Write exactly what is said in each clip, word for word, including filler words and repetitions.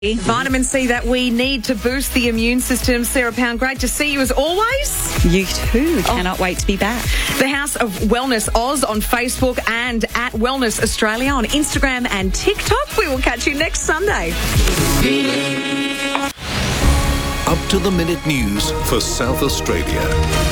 Vitamin C that we need to boost the immune system. Sarah Pound, great to see you as always. You too. Cannot oh. wait to be back. The House of Wellness Oz on Facebook and at Wellness Australia on Instagram and TikTok. We will catch you next Sunday. Up to the minute news for South Australia.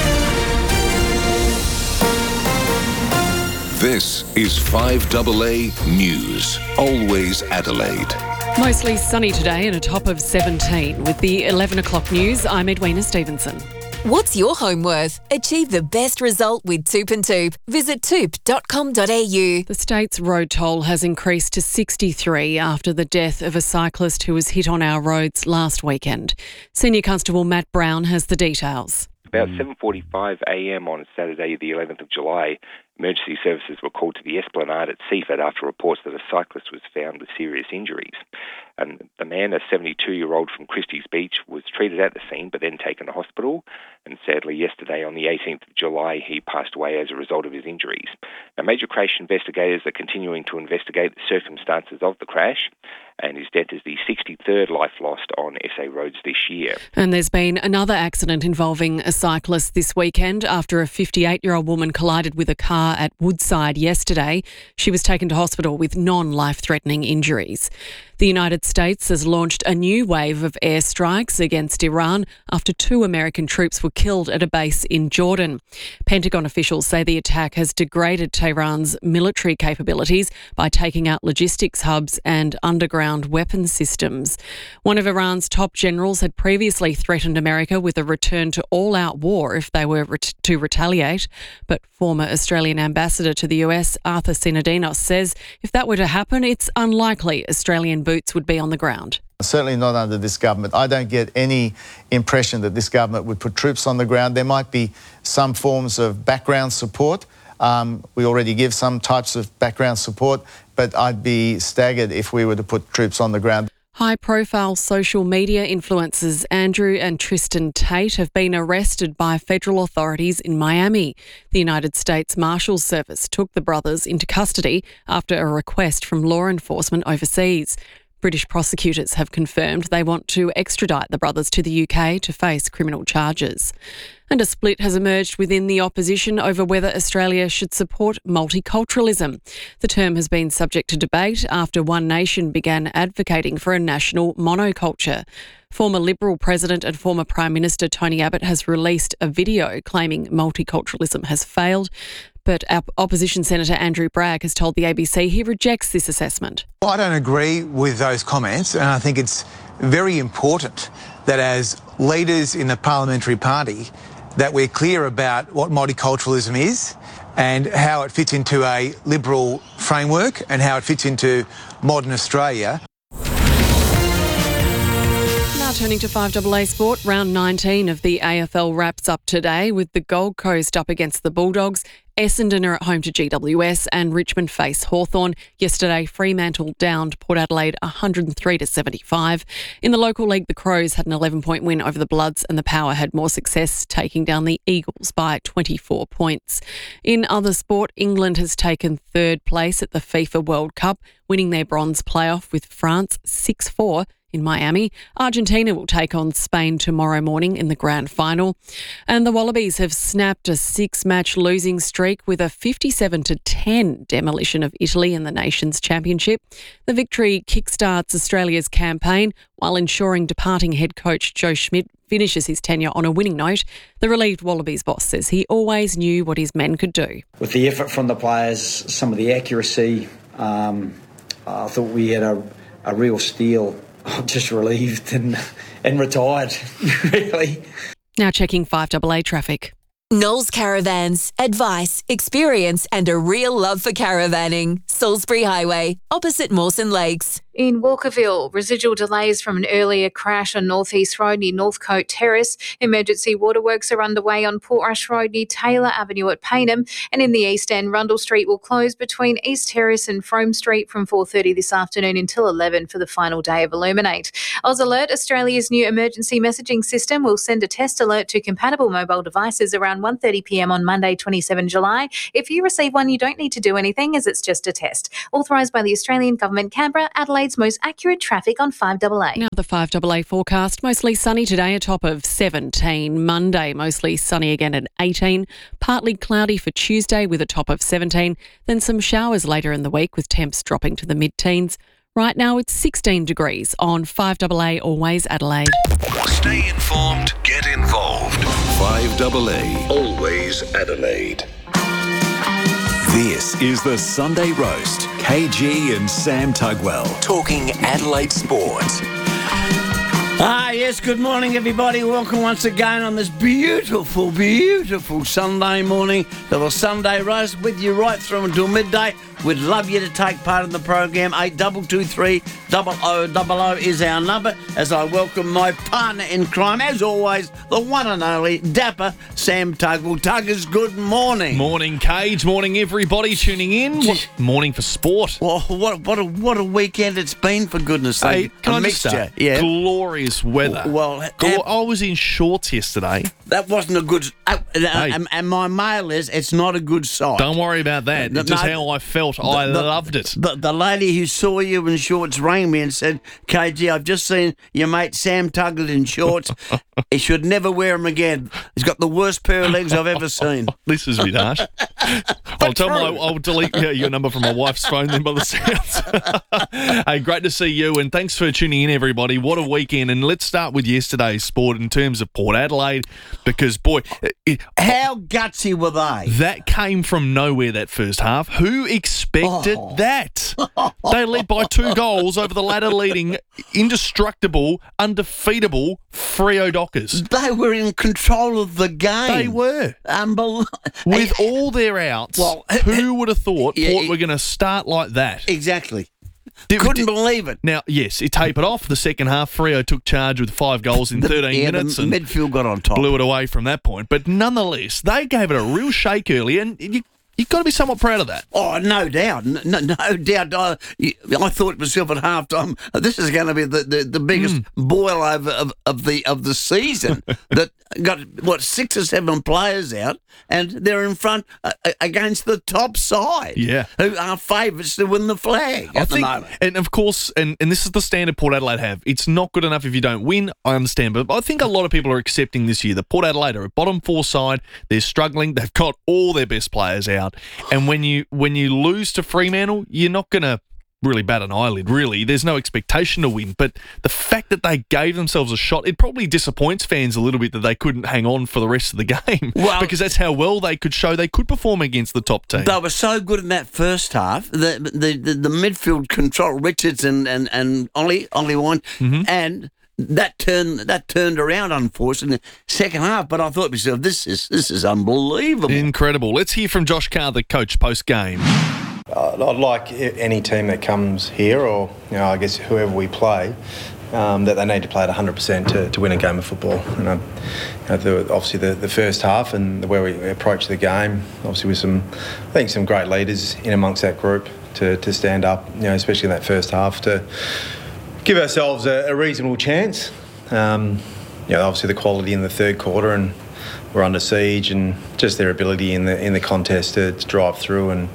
This is five A A News. Always Adelaide. Mostly sunny today and a top of seventeen. With the eleven o'clock news, I'm Edwina Stevenson. What's your home worth? Achieve the best result with Toop and Toop. Visit toop dot com dot a u. The state's road toll has increased to sixty-three after the death of a cyclist who was hit on our roads last weekend. Senior Constable Matt Brown has the details. About seven forty-five a m on Saturday, the eleventh of July, emergency services were called to the Esplanade at Seaford after reports that a cyclist was found with serious injuries. And the man, a seventy-two-year-old from Christie's Beach, was treated at the scene but then taken to hospital. And sadly, yesterday, on the eighteenth of July, he passed away as a result of his injuries. Now, major crash investigators are continuing to investigate the circumstances of the crash, and his death is the sixty-third life lost on S A roads this year. And there's been another accident involving a cyclist this weekend after a fifty-eight-year-old woman collided with a car at Woodside yesterday. She was taken to hospital with non-life-threatening injuries. The United States has launched a new wave of airstrikes against Iran after two American troops were killed at a base in Jordan. Pentagon officials say the attack has degraded Tehran's military capabilities by taking out logistics hubs and underground weapons systems. One of Iran's top generals had previously threatened America with a return to all-out war if they were ret- to retaliate, but former Australian ambassador to the U S, Arthur Sinodinos, says if that were to happen, it's unlikely Australian boots would be on the ground. Certainly not under this government. I don't get any impression that this government would put troops on the ground. There might be some forms of background support. Um, we already give some types of background support, but I'd be staggered if we were to put troops on the ground. High-profile social media influencers Andrew and Tristan Tate have been arrested by federal authorities in Miami. The United States Marshals Service took the brothers into custody after a request from law enforcement overseas. British prosecutors have confirmed they want to extradite the brothers to the U K to face criminal charges. And a split has emerged within the opposition over whether Australia should support multiculturalism. The term has been subject to debate after One Nation began advocating for a national monoculture. Former Liberal President and former Prime Minister Tony Abbott has released a video claiming multiculturalism has failed. But our opposition Senator Andrew Bragg has told the A B C he rejects this assessment. Well, I don't agree with those comments, and I think it's very important that as leaders in the parliamentary party that we're clear about what multiculturalism is and how it fits into a liberal framework and how it fits into modern Australia. Now turning to five A A Sport, round nineteen of the A F L wraps up today with the Gold Coast up against the Bulldogs. Essendon are at home to G W S and Richmond face Hawthorn. Yesterday, Fremantle downed Port Adelaide one hundred three to seventy-five. In the local league, the Crows had an eleven-point win over the Bloods and the Power had more success, taking down the Eagles by twenty-four points. In other sport, England has taken third place at the FIFA World Cup, winning their bronze playoff with France six four. In Miami. Argentina will take on Spain tomorrow morning in the grand final. And the Wallabies have snapped a six-match losing streak with a fifty-seven to ten demolition of Italy in the Nations Championship. The victory kickstarts Australia's campaign while ensuring departing head coach Joe Schmidt finishes his tenure on a winning note. The relieved Wallabies boss says he always knew what his men could do. With the effort from the players, some of the accuracy, um, I thought we had a, a real steal. I'm just relieved and and retired, really. Now checking five A A traffic. Knowles Caravans. Advice, experience and a real love for caravanning. Salisbury Highway, opposite Mawson Lakes. In Walkerville, residual delays from an earlier crash on North East Road near Northcote Terrace. Emergency waterworks are underway on Portrush Road near Taylor Avenue at Payneham. And in the East End, Rundle Street will close between East Terrace and Frome Street from four thirty this afternoon until eleven for the final day of Illuminate. Oz Alert, Australia's new emergency messaging system, will send a test alert to compatible mobile devices around one thirty p m on Monday, twenty-seventh of July. If you receive one, you don't need to do anything as it's just a test. Authorised by the Australian Government, Canberra, Adelaide, Adelaide's most accurate traffic on five A A. Now the five A A forecast, mostly sunny today, a top of seventeen. Monday, mostly sunny again at eighteen. Partly cloudy for Tuesday with a top of seventeen. Then some showers later in the week with temps dropping to the mid-teens. Right now it's sixteen degrees on five A A, always Adelaide. Stay informed, get involved. five A A, always Adelaide. This is the Sunday Roast. K G and Sam Tugwell talking Adelaide sports. Ah, yes, good morning, everybody. Welcome once again on this beautiful, beautiful Sunday morning to the Sunday Roast with you right through until midday. We'd love you to take part in the program. eight two two three, double oh double oh is our number as I welcome my partner in crime, as always, the one and only dapper Sam Tugwell. Tuggers, good morning. Morning, Cage. Morning, everybody tuning in. What, morning for sport. Well, what, what, a, what a weekend it's been, for goodness sake. Hey, can a I just mixture. say, Yeah. glorious weather. Well, Glor- I was in shorts yesterday. That wasn't a good... Uh, uh, Hey. and, and my mail is, it's not a good sight. Don't worry about that. No, It's just no, how I felt. I the- loved it. The, the lady who saw you in shorts rang me and said, K G, I've just seen your mate Sam Tugwell in shorts. He should never wear them again. He's got the worst pair of legs I've ever seen. This is a bit harsh. I'll tell my, I'll delete yeah, your number from my wife's phone then by the sounds. Hey, great to see you and thanks for tuning in, everybody. What a weekend. And let's start with yesterday's sport in terms of Port Adelaide because, boy... It, How gutsy were they? That came from nowhere, that first half. Who expected Oh. that? They led by two goals over the ladder-leading, indestructible, undefeatable Freo Dockers. They were in control of the game. They were. Unbelievable. With all their outs, Well, who would have thought yeah, Port it- were going to start like that? Exactly. Did- Couldn't did- believe it. Now, yes, it tapered off the second half. Freo took charge with five goals in thirteen yeah, minutes the and midfield got on top. blew it away from that point. But nonetheless, they gave it a real shake early, and you, you've got to be somewhat proud of that. Oh, no doubt. No, no doubt. I, I thought to myself at halftime, this is going to be the, the, the biggest Mm. boil over of, of the of the season. That got, what, six or seven players out, and they're in front uh, against the top side. Yeah. Who are favourites to win the flag I at the think, moment. and of course, and, and this is the standard Port Adelaide have. It's not good enough if you don't win. I understand, but I think a lot of people are accepting this year that Port Adelaide are a bottom four side. They're struggling. They've got all their best players out, and when you when you lose to Fremantle, you're not going to really bat an eyelid. Really, there's no expectation to win. But the fact that they gave themselves a shot, it probably disappoints fans a little bit that they couldn't hang on for the rest of the game. Well- because that's how well they could show they could perform against the top team. They were so good in that first half. The the, the, the midfield control, Richards and and and Ollie Ollie Wine, Mm-hmm. and that turned that turned around, unfortunately, in the second half. But I thought to myself, this is this is unbelievable. Incredible. Let's hear from Josh Carr, the coach, post game. Uh, I'd like any team that comes here, or you know, I guess whoever we play, um, that they need to play at one hundred percent to, to win a game of football. And um, you know, the, obviously the, the first half and the way we approach the game, obviously with some, I think some great leaders in amongst that group to, to stand up, you know, especially in that first half, to give ourselves a, a reasonable chance. Um, you know, obviously the quality in the third quarter, and we're under siege, and just their ability in the in the contest to, to drive through and.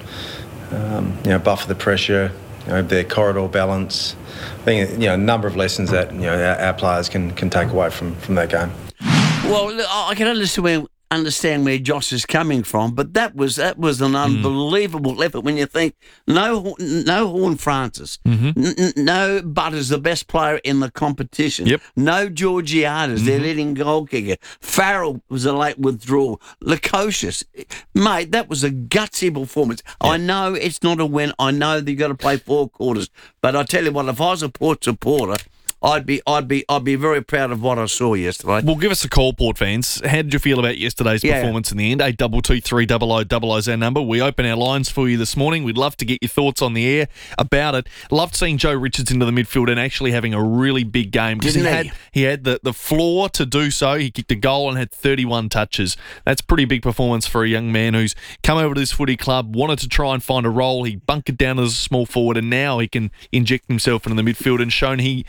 Um, you know, buffer the pressure, you know, their corridor balance. I think, you know, a number of lessons that, you know, our, our players can, can take away from, from that game. Well, look, I can understand where, understand where Josh is coming from, but that was that was an unbelievable effort when you think no no Horn Francis, Mm-hmm. n- n- no Butters, the best player in the competition, Yep. no Georgiades, their leading goal kicker. Farrell was a late withdrawal. Lukosius, mate, that was a gutsy performance. I know it's not a win. I know that you've got to play four quarters, but I tell you what, if I was a Port supporter, I'd be, I'd be, I'd be very proud of what I saw yesterday. Well, give us a call, Port fans. How did you feel about yesterday's Yeah. performance in the end? eight two two three double oh double oh is our number. We open our lines for you this morning. We'd love to get your thoughts on the air about it. Loved seeing Joe Richards into the midfield and actually having a really big game because he Didn't had he? he had the, the floor to do so. He kicked a goal and had thirty-one touches. That's a pretty big performance for a young man who's come over to this footy club, wanted to try and find a role. He bunkered down as a small forward, and now he can inject himself into the midfield and shown he he can.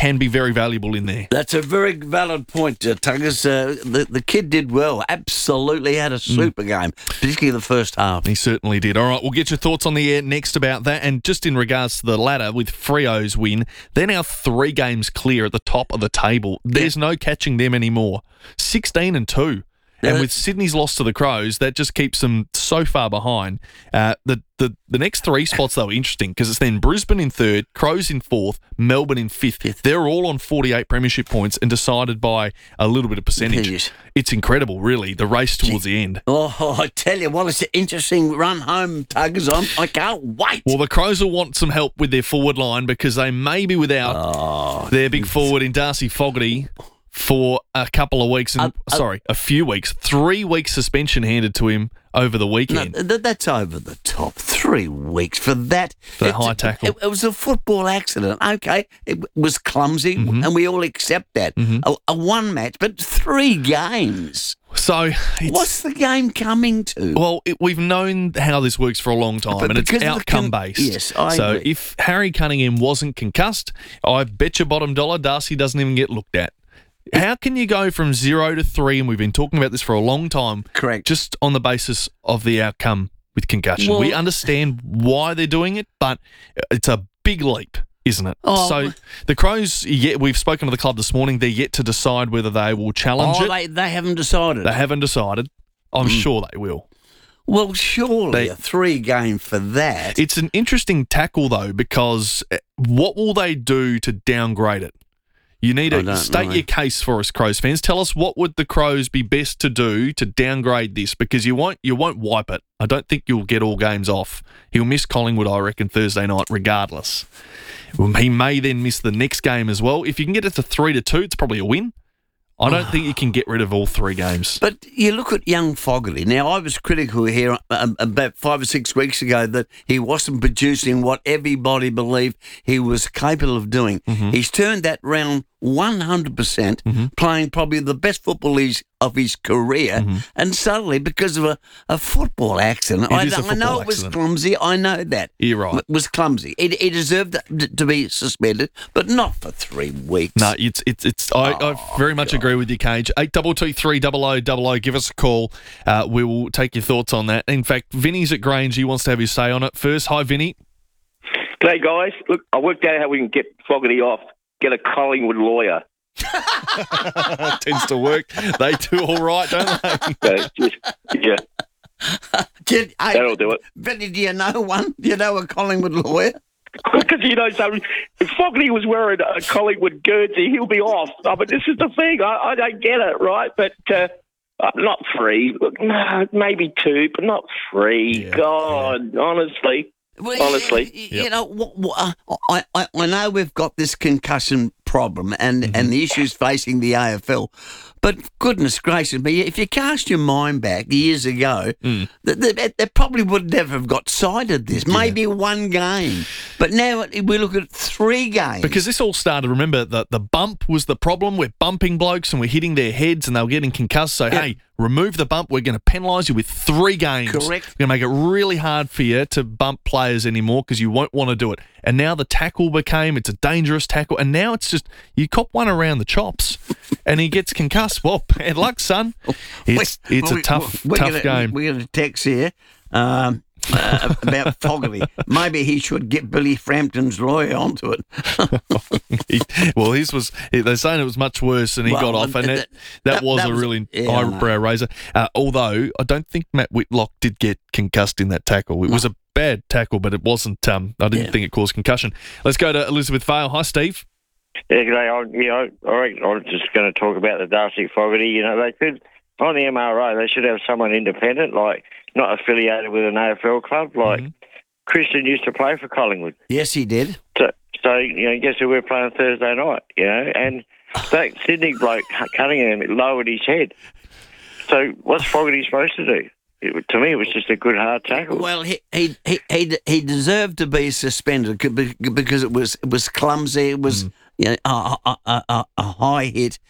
can be very valuable in there. That's a very valid point, uh, Tuggers. Uh, the, the kid did well. Absolutely had a super mm. game, particularly the first half. He certainly did. All right, we'll get your thoughts on the air next about that. And just in regards to the ladder, with Freo's win, they're now three games clear at the top of the table. There's yeah. no catching them anymore. sixteen and two. And with Sydney's loss to the Crows, that just keeps them so far behind. Uh, the, the the next three spots, though, are interesting because it's then Brisbane in third, Crows in fourth, Melbourne in fifth. They're all on forty-eight premiership points and decided by a little bit of percentage. Yes. It's incredible, really, the race towards the end. Oh, I tell you, well, it's an interesting run home, Tuggers. I'm, I can't wait. Well, the Crows will want some help with their forward line because they may be without oh, their big forward in Darcy Fogarty for a couple of weeks, and uh, uh, sorry, a few weeks, three weeks suspension handed to him over the weekend. No, th- that's over the top. Three weeks for that. For the high tackle. It, it was a football accident. Okay, it was clumsy, mm-hmm. and we all accept that. Mm-hmm. A, a one match, but three games. So, it's, what's the game coming to? Well, it, we've known how this works for a long time, but and it's outcome con- based. Yes, I So, agree. if Harry Cunningham wasn't concussed, I bet you bottom dollar Darcy doesn't even get looked at. How can you go from zero to three, and we've been talking about this for a long time, correct, just on the basis of the outcome with concussion? Well, we understand why they're doing it, but it's a big leap, isn't it? Oh, so the Crows, yet we've spoken to the club this morning, they're yet to decide whether they will challenge oh, it. They, they haven't decided. They haven't decided. I'm mm. sure they will. Well, surely they, a three game for that. It's an interesting tackle, though, because what will they do to downgrade it? You need to state know. your case for us, Crows fans. Tell us what would the Crows be best to do to downgrade this, because you won't you won't wipe it. I don't think you'll get all games off. He'll miss Collingwood, I reckon, Thursday night regardless. He may then miss the next game as well. If you can get it to three to two, it's probably a win. I don't think you can get rid of all three games. But you look at young Fogarty. Now, I was critical here um, about five or six weeks ago that he wasn't producing what everybody believed he was capable of doing. Mm-hmm. He's turned that round one hundred percent, mm-hmm. playing probably the best football he's, of his career, mm-hmm. and suddenly, because of a, a football accident, I, football I know it was accident. clumsy, I know that. You're right. It was clumsy. He, he deserved to be suspended, but not for three weeks. No, it's it's it's. I, oh, I very much God. agree with you, Cage. Eight double two three double o double o. Give us a call. Uh, we will take your thoughts on that. In fact, Vinny's at Grange. He wants to have his say on it first. Hi, Vinny. G'day, guys. Look, I worked out how we can get Fogarty off. Get a Collingwood lawyer. Tends to work. They do all right, don't they? Uh, just, yeah. Did, I, That'll do it. Vinny, do you know one? Do you know a Collingwood lawyer? Because, you know, so if Fogarty was wearing a Collingwood guernsey, he'll be off. I mean, this is the thing. I, I don't get it, right? But uh, not three. Look, no, maybe two, but not three. Yeah, God, yeah. honestly. Well, honestly. You, you know, what, what, I, I, I know we've got this concussion problem and, mm-hmm. and the issues facing the A F L, but goodness gracious me, if you cast your mind back years ago, mm. they, they, they probably would never have got cited this. Yeah. Maybe one game. But now we look at three games. Because this all started, remember, the, the bump was the problem. We're bumping blokes and we're hitting their heads and they were getting concussed. So, yeah. hey, remove the bump. We're going to penalise you with three games. Correct. We're going to make it really hard for you to bump players anymore because you won't want to do it. And now the tackle became, it's a dangerous tackle. And now it's just, you cop one around the chops and he gets concussed. Well, bad luck, son. It's it's a tough, we're tough gonna, game. We got a text here um, uh, about Fogarty. Maybe he should get Billy Frampton's lawyer onto it. he, well, his was, they're saying it was much worse and he well, got off. And that, that, that, that was that a was, really yeah, eyebrow raiser. Uh, although, I don't think Matt Whitlock did get concussed in that tackle. It no. was a bad tackle, but it wasn't, um, I didn't yeah. think it caused concussion. Let's go to Elizabeth Vale. Hi, Steve. Yeah, g'day. I, you know, I reckon I'm just going to talk about the Darcy Fogarty. You know, they should, on the M R O, they should have someone independent, like not affiliated with an A F L club. Like mm-hmm. Christian used to play for Collingwood. Yes, he did. So, so you know, guess who we're playing Thursday night? You know, and that Sydney bloke Cunningham lowered his head. So what's Fogarty supposed to do? It, to me, it was just a good hard tackle. Well, he he he he, he deserved to be suspended because it was it was clumsy. It was. Mm. You know, a, a, a, a high hit.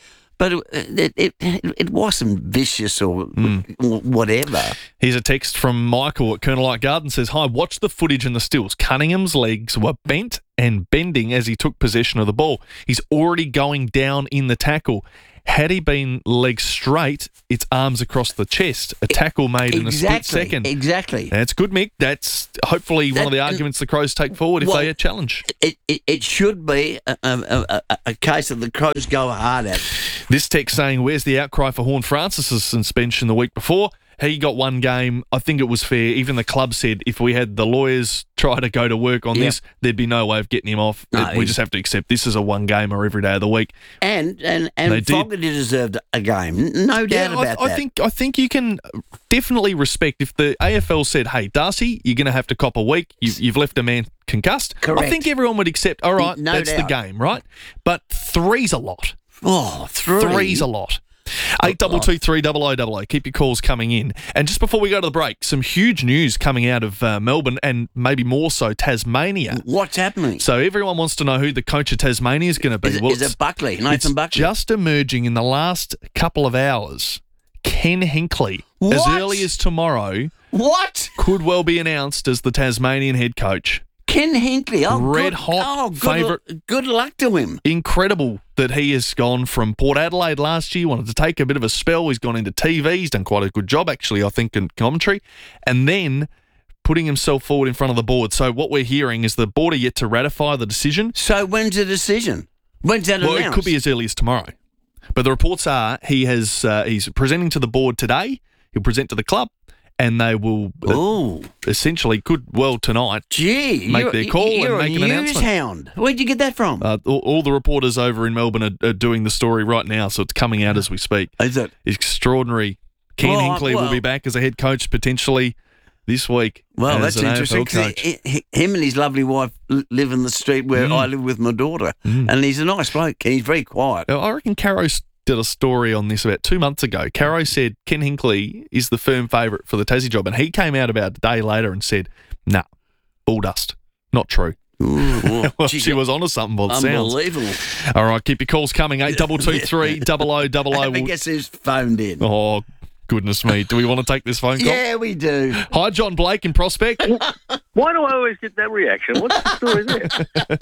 but it it, it, it wasn't vicious or, mm. or whatever. Here's a text from Michael at Colonel Light Garden says, "Hi, watch the footage in the stills. Cunningham's legs were bent and bending as he took possession of the ball. He's already going down in the tackle. Had he been legs straight, it's arms across the chest. A tackle made in a split second." Exactly. That's good, Mick. That's hopefully that, one of the arguments the Crows take forward if well, they challenge. It, it, it should be a, a, a, a case of the Crows go hard at it. This text saying, "Where's the outcry for Horn Francis' suspension the week before? He got one game. I think it was fair. Even the club said if we had the lawyers try to go to work on yep. this, there'd be no way of getting him off. No, we just have to accept this is a one-gamer every day of the week." And and and Fogarty deserved a game, no doubt yeah, about I, that. I think I think you can definitely respect if the A F L said, "Hey, Darcy, you're going to have to cop a week. You, you've left a man concussed." Correct. I think everyone would accept. All right, no that's doubt. the game, right? But three's a lot. Oh, three. Three's a lot. Eight double two three double o double o. Keep your calls coming in. And just before we go to the break, some huge news coming out of uh, Melbourne and maybe more so Tasmania. What's happening? So everyone wants to know who the coach of Tasmania is going to be. Is, well, is it Buckley? Nathan it's Buckley? Just emerging in the last couple of hours. Ken Hinkley, what? as early as tomorrow, what could well be announced as the Tasmanian head coach. Ken Hinkley, oh, red good, hot oh, good, favourite. Good luck to him. Incredible that he has gone from Port Adelaide last year, wanted to take a bit of a spell. He's gone into T V. He's done quite a good job, actually, I think, in commentary. And then putting himself forward in front of the board. So what we're hearing is the board are yet to ratify the decision. So when's the decision? When's that well, announced? It could be as early as tomorrow. But the reports are he has uh, he's presenting to the board today. He'll present to the club. And they will uh, essentially could well tonight Gee, make their call you're and make a an news announcement. Hound. Where'd you get that from? Uh, all, all the reporters over in Melbourne are, are doing the story right now, so it's coming out as we speak. Is it? Extraordinary. Ken Oh, Hinkley well- will be back as a head coach potentially this week. Well, as that's an interesting. A F 'cause L coach. he- he- him and his lovely wife l- live in the street where Mm. I live with my daughter, and he's a nice bloke. He's very quiet. I reckon Caro did a story on this about two months ago. Caro said Ken Hinkley is the firm favourite for the Tassie job, and he came out about a day later and said, "Nah, bull dust, not true." Ooh, well, gee, she was onto something. By the sounds. Unbelievable. All right, keep your calls coming. Eight double two three double o double o. Have a guess who's phoned in? Oh, goodness me! Do we want to take this phone call? Yeah, we do. Hi, John Blake in Prospect. Why do I always get that reaction? What's the story there?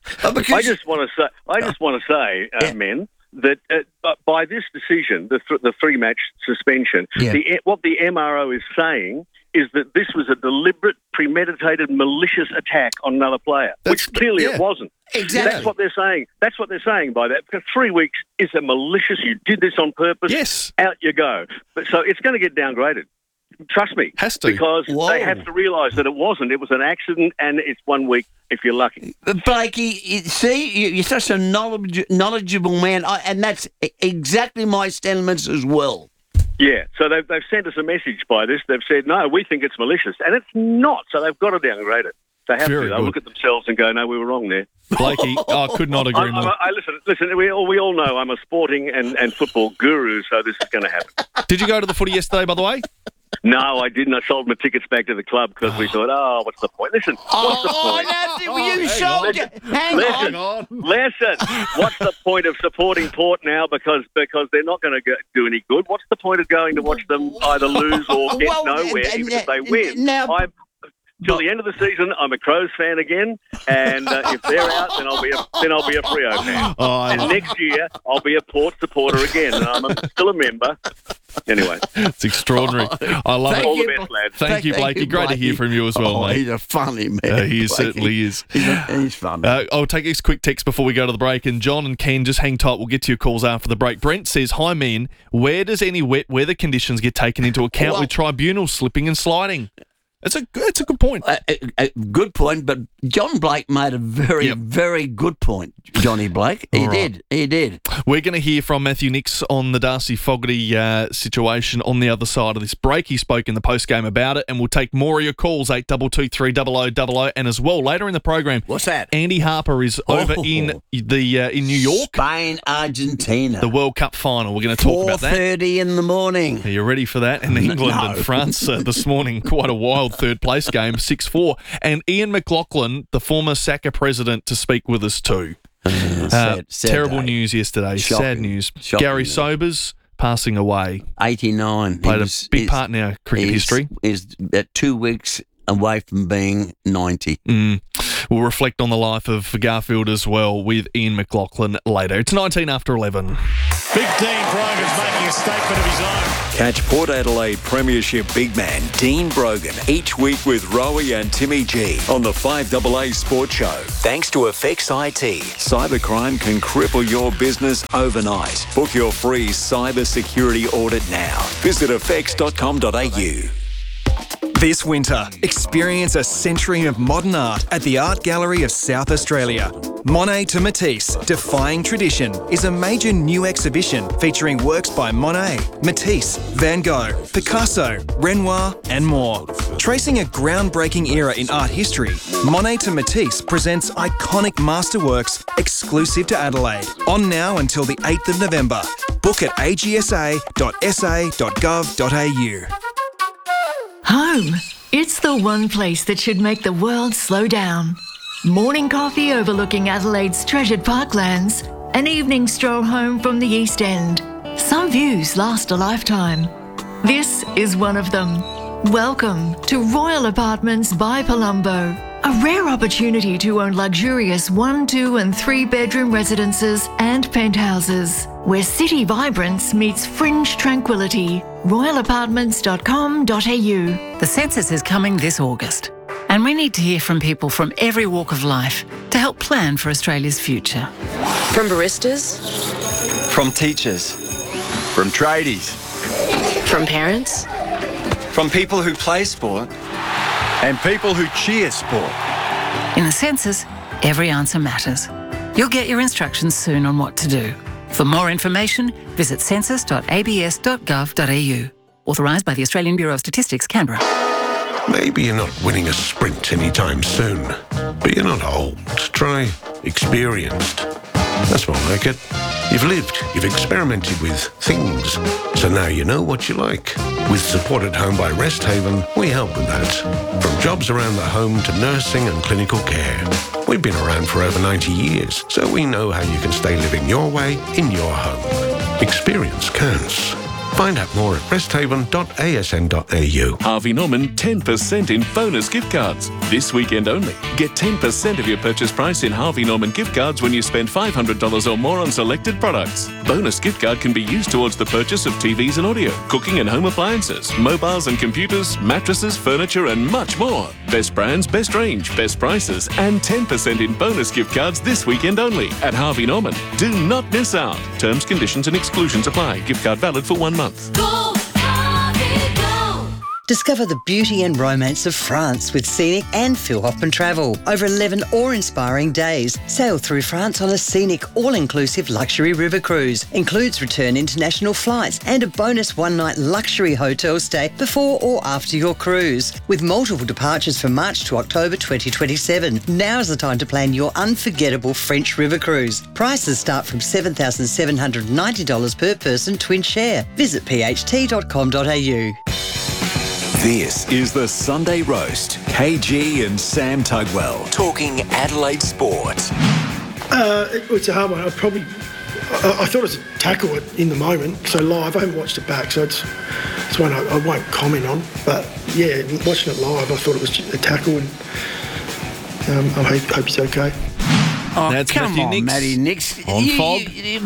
I just want to say, I just want to say, uh, men, that uh, by this decision, the th- the three match suspension, Yeah. the, what the M R O is saying is that this was a deliberate, premeditated, malicious attack on another player, which clearly yeah. it wasn't. Exactly. That's what they're saying. That's what they're saying by that. Because three weeks is a malicious. You did this on purpose. Yes. Out you go. But so it's going to get downgraded. Trust me. Has to. Because Whoa. they have to realise that it wasn't. It was an accident, and it's one week if you're lucky. Blakey, you- see, you- you're such a knowledge, knowledgeable man, I- and that's e- exactly my sentiments as well. Yeah, so they've, they've sent us a message by this. They've said, no, we think it's malicious. And it's not, so they've got to downgrade it. They have Very to. They'll good. look at themselves and go, no, we were wrong there. Blakey, I could not agree I'm, I'm more. a, I, listen, listen we, all, we all know I'm a sporting and, and football guru, so this is going to happen. Did you go to the footy yesterday, by the way? No, I didn't. I sold my tickets back to the club because we thought, oh, what's the point? Listen, what's the Oh, point? that's it. Well, you hang sold on. it. Hang Listen, on. listen. What's the point of supporting Port now? Because because they're not going to do any good. What's the point of going to watch them either lose or get Well, nowhere, and- even and- if they win? now- I'm, till the end of the season, I'm a Crows fan again, and uh, if they're out, then I'll be a, then I'll be a Freo fan. Oh, I and love- next year, I'll be a Port supporter again, and I'm a, still a member. Anyway, It's extraordinary. I love Thank it. all you, the best, lads. Thank you, Blakey. Great to hear from you as well, oh, mate. He's a funny man. Uh, he Blakey. certainly is. He's, a, he's funny. Uh, I'll take this quick text before we go to the break. And John and Ken, just hang tight. We'll get to your calls after the break. Brent says, hi, men. Where does any wet weather conditions get taken into account Well- with tribunals slipping and sliding? It's a, it's a good point. A, a, a good point, but John Blake made a very, Yep. very good point, Johnny Blake. He All right. did. He did. We're going to hear from Matthew Nix on the Darcy Fogarty uh, situation on the other side of this break. He spoke in the post-game about it, and we'll take more of your calls, eight two two three double o double o. And as well, later in the program, What's that? Andy Harper is over Oh. in the uh, in New York, Spain, Argentina. the World Cup final. We're going to talk four about that. thirty in the morning. Are you ready for that? And England No. and France uh, this morning, quite a wild third-place game, six four. And Ian McLaughlin, the former S A C A president, to speak with us too. Uh, Uh, sad, sad terrible day. news yesterday. Shocking. Sad news. Shocking Gary news. Sobers passing away. eighty-nine. Played He a was- big he's- part in our cricket he's- history. Is at two weeks away from being ninety. Mm. We'll reflect on the life of Garfield as well with Ian McLaughlin later. It's nineteen after eleven. Big Dean Brogan's making a statement of his own. Catch Port Adelaide Premiership big man Dean Brogan each week with Rowie and Timmy G on the five A A Sports Show. Thanks to Effects I T. Cybercrime can cripple your business overnight. Book your free cyber security audit now. Visit effects dot com dot a u. This winter, experience a century of modern art at the Art Gallery of South Australia. Monet to Matisse, Defying Tradition is a major new exhibition featuring works by Monet, Matisse, Van Gogh, Picasso, Renoir and more. Tracing a groundbreaking era in art history, Monet to Matisse presents iconic masterworks exclusive to Adelaide. On now until the eighth of November. Book at a g s a dot s a dot gov dot a u. Home. It's the one place that should make the world slow down. Morning coffee overlooking Adelaide's treasured parklands. An evening stroll home from the East End. Some views last a lifetime. This is one of them. Welcome to Royal Apartments by Palumbo. A rare opportunity to own luxurious one, two and three bedroom residences and penthouses, where city vibrance meets fringe tranquility. royal apartments dot com dot a u. The census is coming this August, and we need to hear from people from every walk of life to help plan for Australia's future. From baristas, From teachers. From tradies. from parents, From people who play sport. And people who cheer sport. In the census, every answer matters. You'll get your instructions soon on what to do. For more information, visit census dot a b s dot gov dot a u. Authorised by the Australian Bureau of Statistics, Canberra. Maybe you're not winning a sprint anytime soon, but you're not old. Try experienced. That's more like it. You've lived, you've experimented with things, so now you know what you like. With Support at Home by Rest Haven, we help with that. From jobs around the home to nursing and clinical care. We've been around for over ninety years, so we know how you can stay living your way in your home. Experience counts. Find out more at rest haven dot a s n dot a u. Harvey Norman ten percent in bonus gift cards. This weekend only. Get ten percent of your purchase price in Harvey Norman gift cards when you spend five hundred dollars or more on selected products. Bonus gift card can be used towards the purchase of T Vs and audio, cooking and home appliances, mobiles and computers, mattresses, furniture and much more. Best brands, best range, best prices and ten percent in bonus gift cards this weekend only at Harvey Norman. Do not miss out. Terms, conditions and exclusions apply. Gift card valid for one month. Go, Harvey, go! Discover the beauty and romance of France with Scenic and Phil Hoffman Travel. Over eleven awe-inspiring days. Sail through France on a scenic, all-inclusive luxury river cruise. Includes return international flights and a bonus one-night luxury hotel stay before or after your cruise. With multiple departures from March to October twenty twenty-seven. Now's the time to plan your unforgettable French river cruise. Prices start from seven thousand seven hundred ninety dollars per person twin share. Visit p h t dot com dot a u. This is the Sunday Roast. K G and Sam Tugwell talking Adelaide sport. Uh, it, it's a hard one. I probably, I, I thought it was a tackle in the moment. So live, I haven't watched it back, so it's it's one I, I won't comment on. But yeah, watching it live, I thought it was just a tackle, and um, I hope, hope he's okay. Oh, That's come Matthew on, Nix Matty Nix. on You- Fog. you-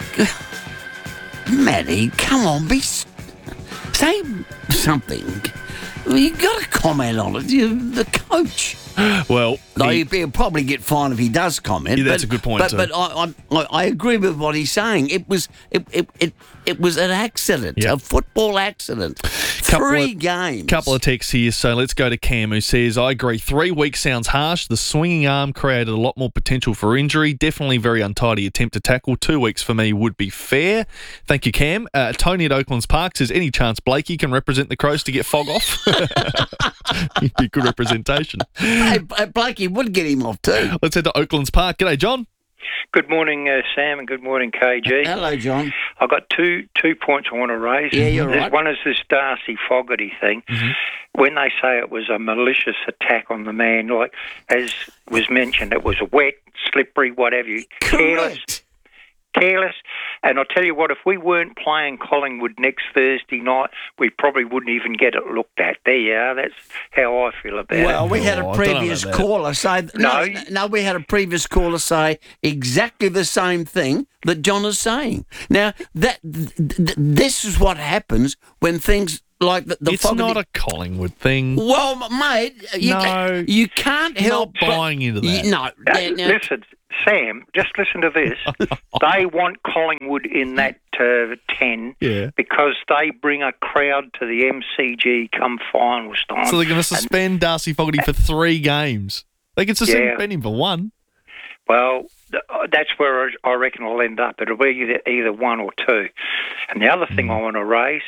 you- Matty, come on, be s- say something. You got to comment on it. You're the coach. Well, no, he- he'll probably get fined if he does comment. Yeah, that's but, a good point, But, too. but I, I, I agree with what he's saying. It was, it, it, it, it was an accident, Yep. a football accident. Three of, games. Couple of texts here, so let's go to Cam, who says, I agree, three weeks sounds harsh. The swinging arm created a lot more potential for injury. Definitely very untidy attempt to tackle. Two weeks for me would be fair. Thank you, Cam. Uh, Tony at Oaklands Park says, any chance Blakey can represent the Crows to get Fog off? He'd be good representation. Hey, Blakey would get him off too. Let's head to Oaklands Park. G'day, John. Good morning, uh, Sam, and good morning, K G. Hello, John. I've got two two points I want to raise. Yeah, you're There's right. One is this Darcy Fogarty thing. Mm-hmm. When they say it was a malicious attack on the man, like as was mentioned, it was wet, slippery, whatever you, careless. Careless, and I'll tell you what, if we weren't playing Collingwood next Thursday night, we probably wouldn't even get it looked at. There you are, that's how I feel about Well, it. we had a previous caller say... No, no, no, we had a previous caller say exactly the same thing that John is saying. Now, that th- th- this is what happens when things... Like the, the it's Fogarty- not a Collingwood thing. Well, mate, you, No. ca- you can't help Not buying into that. You, no, Uh, yeah, now- listen, Sam, just listen to this. They want Collingwood in that uh, ten Yeah. because they bring a crowd to the M C G come finals time. So they're going to And- suspend Darcy Fogarty for three games. They can suspend Yeah. him for one. Well, th- that's where I reckon it'll end up. It'll be either, either one or two. And the other thing I want to raise,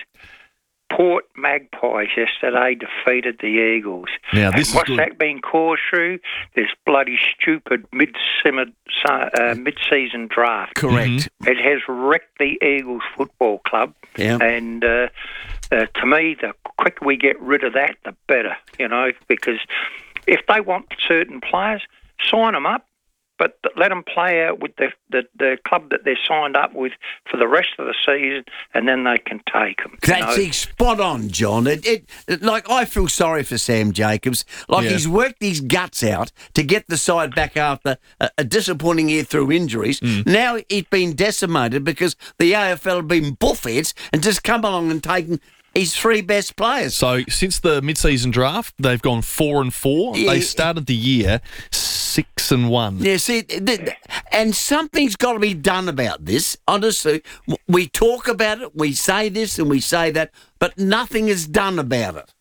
Port Magpies yesterday defeated the Eagles. Now, this and is what's good. that been caused through? This bloody stupid mid-simmer, uh, mid-season draft. Correct. It has wrecked the Eagles Football Club. Yeah. And uh, uh, to me, the quicker we get rid of that, the better, you know, because if they want certain players, sign them up. But let them play out with the, the, the club that they're signed up with for the rest of the season, and then they can take them. That's it, spot on, John. It, it, it, like I feel sorry for Sam Jacobs. Like Yeah. he's worked his guts out to get the side back after a, a disappointing year through injuries. Mm. Now he's been decimated because the A F L have been buffheads and just come along and taken his three best players. So since the mid-season draft, they've gone four and four. Yeah. They started the year six and one. Yeah, see, th- th- and something's got to be done about this. Honestly, W- we talk about it, we say this and we say that, but nothing is done about it.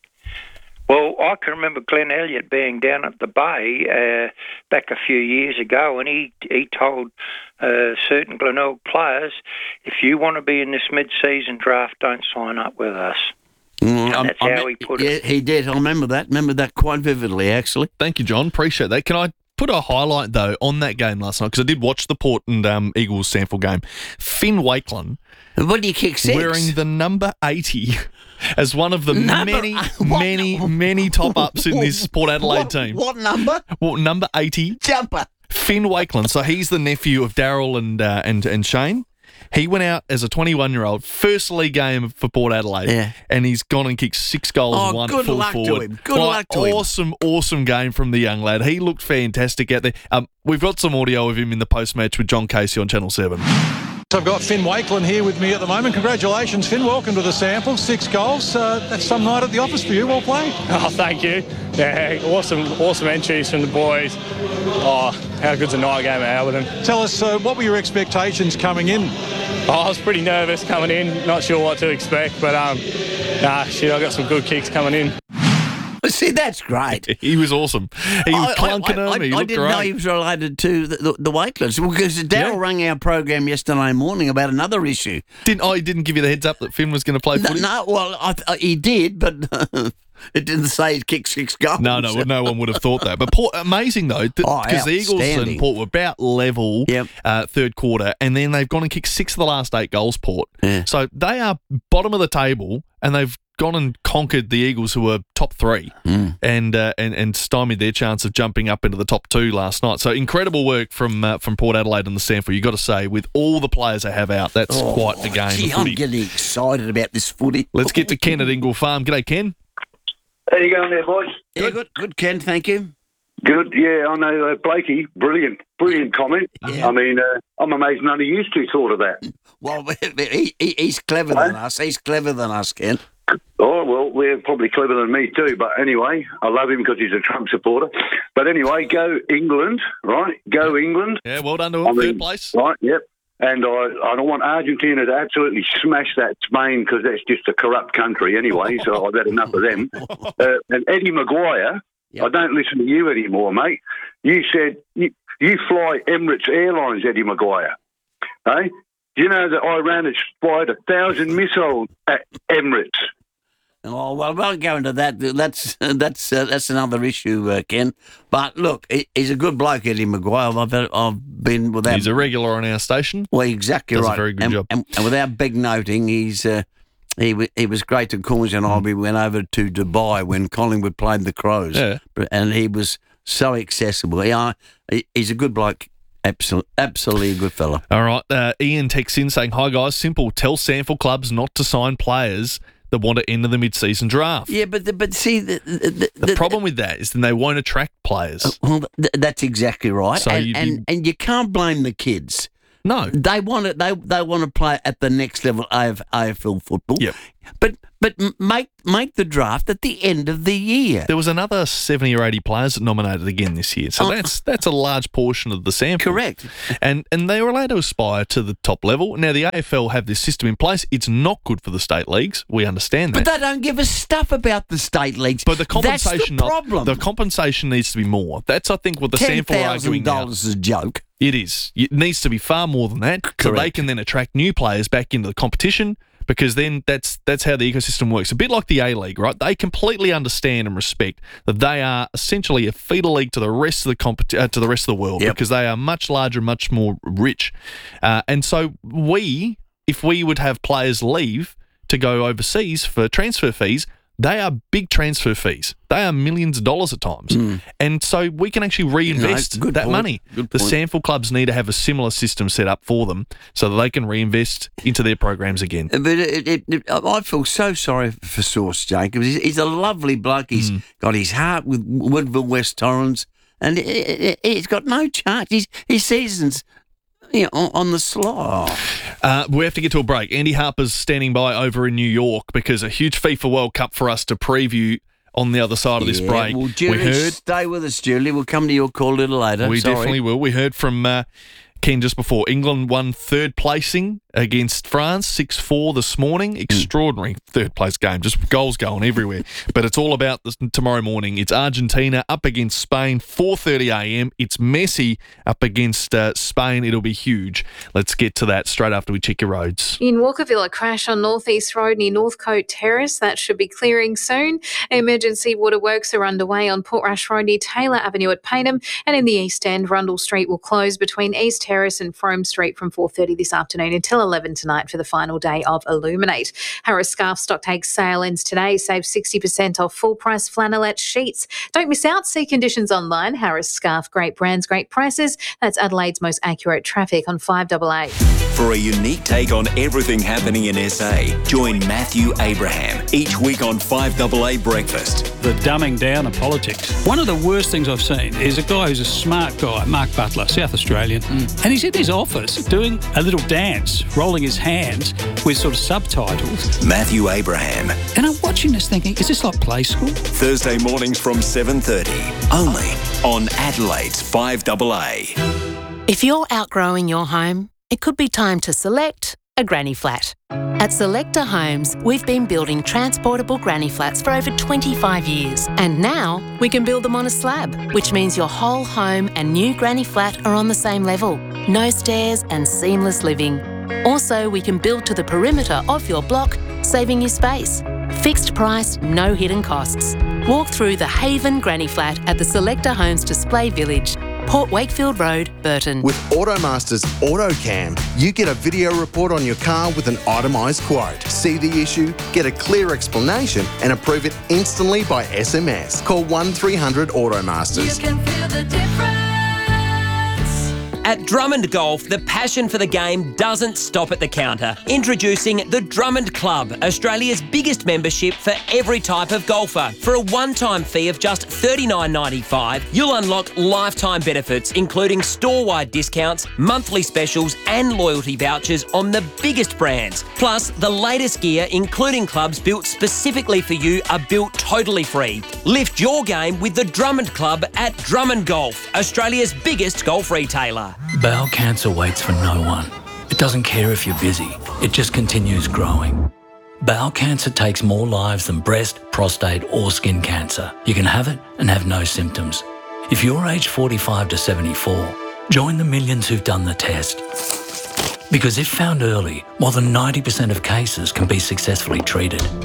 Well, I can remember Glenn Elliott being down at the Bay uh, back a few years ago, and he he told uh, certain Glenelg players, if you want to be in this mid-season draft, don't sign up with us. Mm, And I'm- that's I'm- how he put yeah, it. he did. I remember that. Remember that quite vividly, actually. Thank you, John. Appreciate that. Can I put a highlight, though, on that game last night? Because I did watch the Port and um, Eagles sample game. Finn Wakelin. What do you kick six? Wearing the number eighty as one of the Number- many, what- many, many top-ups in this Port Adelaide What- team. What number? Well, number eighty. Jumper. Finn Wakelin. So he's the nephew of Daryl and, uh, and, and Shane. He went out as a twenty-one-year-old, first league game for Port Adelaide, Yeah. and he's gone and kicked six goals, Oh, one good full luck to forward. him. Good Like, luck to him. Awesome, awesome game from the young lad. He looked fantastic out there. Um, we've got some audio of him in the post-match with John Casey on Channel seven. I've got Finn Wakelin here with me at the moment. Congratulations, Finn. Welcome to the sample. Six goals. Uh, that's some night at the office for you. Well played. Oh, thank you. Yeah, awesome, awesome entries from the boys. Oh, how good's a night game at Alberton? Tell us, uh, what were your expectations coming in? Oh, I was pretty nervous coming in, not sure what to expect, but um, nah, shit, I got some good kicks coming in. See, that's great. He was awesome. He was I- clunking I, I, him. He I looked didn't great. know he was related to the, the, the Wakelins because Daryl rang our program yesterday morning about another issue. Didn't oh, he didn't give you the heads up that Finn was going to play No, footy? no well, I, I, he did, but it didn't say he kicked six goals. No, no, no one would have thought that. But Port, amazing though, because Oh, the Eagles and outstanding. Port were about level uh, third quarter, and then they've gone and kicked six of the last eight goals. Port, so they are bottom of the table, and they've gone and conquered the Eagles, who were top three, Mm. and, uh, and and stymied their chance of jumping up into the top two last night. So incredible work from uh, from Port Adelaide and the Sample. You got to say, with all the players they have out, that's Oh, quite the game. Gee, of I'm footy. getting excited about this footy. Let's get to Ken at Ingle Farm. G'day, Ken. How you going there, boys? Yeah, good, good, Ken. Thank you. Good, yeah, I know, uh, Blakey, brilliant, brilliant comment. I mean, uh, I'm amazed none of you two thought of that. Well, he, he, he's clever than us. He's clever than us, Ken. Oh, well, we're probably clever than me too, but anyway, I love him because he's a Trump supporter. But anyway, go England, right? Go England. Yeah, well done to him. I mean, Third place. Right, yep. And I, I don't want Argentina to absolutely smash that Spain because that's just a corrupt country anyway, so I've had enough of them. Uh, and Eddie Maguire, I don't listen to you anymore, mate. You said you, you fly Emirates Airlines, Eddie Maguire. Eh? Do you know that Iran has fired a thousand missiles at Emirates? Oh well, we won't go into that. That's that's uh, that's another issue, uh, Ken. But look, he, he's a good bloke, Eddie Maguire. I've I've been without. He's a regular on our station. Well, exactly Does right. a very good and, job. And, and without big noting, he's uh, he w- he was great to Corns and I. We went over to Dubai when Collingwood played the Crows. Yeah. And he was so accessible. Yeah, he, he's a good bloke. Absolutely, absolutely a good fella. All right. Uh, Ian texts in saying, "Hi guys, simple. Tell SANFL clubs not to sign players that want to enter the mid-season draft." Yeah, but the, but see the the, the, the problem with that is then they won't attract players. Uh, well, th- that's exactly right. So and, you'd and be- and you can't blame the kids. No, they want to they they want to play at the next level of A F L football. Yep. But but m- make make the draft at the end of the year. There was another seventy or eighty players nominated again this year, so Oh. that's that's a large portion of the sample. Correct. And and they were allowed to aspire to the top level. Now the A F L have this system in place. It's not good for the state leagues. We understand that. But they don't give a stuff about the state leagues. But the compensation, That's the problem. The compensation needs to be more. That's I think what the Ten sample are thousand arguing now. dollars is a joke. It is. It needs to be far more than that, so they Correct. can then attract new players back into the competition. Because then that's that's how the ecosystem works. A bit like the A-League, right? They completely understand and respect that they are essentially a feeder league to the rest of the compet- uh, to the rest of the world Yep. because they are much larger, much more rich. Uh, and so we, if we would have players leave to go overseas for transfer fees, they are big transfer fees. They are millions of dollars at times. Mm. And so we can actually reinvest No, good that point. money. Good The point. SANFL clubs need to have a similar system set up for them so that they can reinvest into their programs again. But it, it, it, I feel so sorry for Sauce Jacobs. He's, he's a lovely bloke. He's Mm. got his heart with Woodville West Torrens, and it, it, he's got no chance. He's, his season's you know, on, on the slide. Uh, we have to get to a break. Andy Harper's standing by over in New York because a huge FIFA World Cup for us to preview on the other side of this Yeah, break. Well, Julie, we heard stay with us, Julie. We'll come to your call a little later. we Sorry. definitely will. We heard from uh, Ken just before. England won third placing against France, six four this morning. Extraordinary third place game. Just goals going everywhere. But it's all about this tomorrow morning. It's Argentina up against Spain, four thirty a m. It's Messi up against uh, Spain. It'll be huge. Let's get to that straight after we check your roads. In Walkerville, a crash on North East Road near Northcote Terrace. That should be clearing soon. Emergency waterworks are underway on Portrush Road near Taylor Avenue at Payneham. And in the East End, Rundle Street will close between East Terrace and Frome Street from four thirty this afternoon until eleven tonight for the final day of Illuminate. Harris Scarf stock take sale ends today. Save sixty percent off full price flannelette sheets. Don't miss out. See conditions online. Harris Scarf, great brands, great prices. That's Adelaide's most accurate traffic on five A A. For a unique take on everything happening in S A, join Matthew Abraham each week on five A A Breakfast. The dumbing down of politics. One of the worst things I've seen is a guy who's a smart guy, Mark Butler, South Australian, and he's in his office doing a little dance, rolling his hands with sort of subtitles. Matthew Abraham. And I'm watching this thinking, is this like play school? Thursday mornings from seven thirty, only on Adelaide's five A A. If you're outgrowing your home, it could be time to select a granny flat. At Selector Homes, we've been building transportable granny flats for over twenty-five years. And now we can build them on a slab, which means your whole home and new granny flat are on the same level. No stairs and seamless living. Also, we can build to the perimeter of your block, saving you space. Fixed price, no hidden costs. Walk through the Haven Granny Flat at the Selector Homes Display Village, Port Wakefield Road, Burton. With Automaster's AutoCam, you get a video report on your car with an itemised quote. See the issue, get a clear explanation and approve it instantly by S M S. Call one three hundred Automasters. You can feel the difference. At Drummond Golf, the passion for the game doesn't stop at the counter. Introducing the Drummond Club, Australia's biggest membership for every type of golfer. For a one-time fee of just thirty-nine ninety-five, you'll unlock lifetime benefits, including store-wide discounts, monthly specials and loyalty vouchers on the biggest brands. Plus, the latest gear, including clubs built specifically for you, are built totally free. Lift your game with the Drummond Club at Drummond Golf, Australia's biggest golf retailer. Bowel cancer waits for no one. It doesn't care if you're busy. It just continues growing. Bowel cancer takes more lives than breast, prostate or skin cancer. You can have it and have no symptoms. If you're aged forty-five to seventy-four, join the millions who've done the test. Because if found early, more than ninety percent of cases can be successfully treated.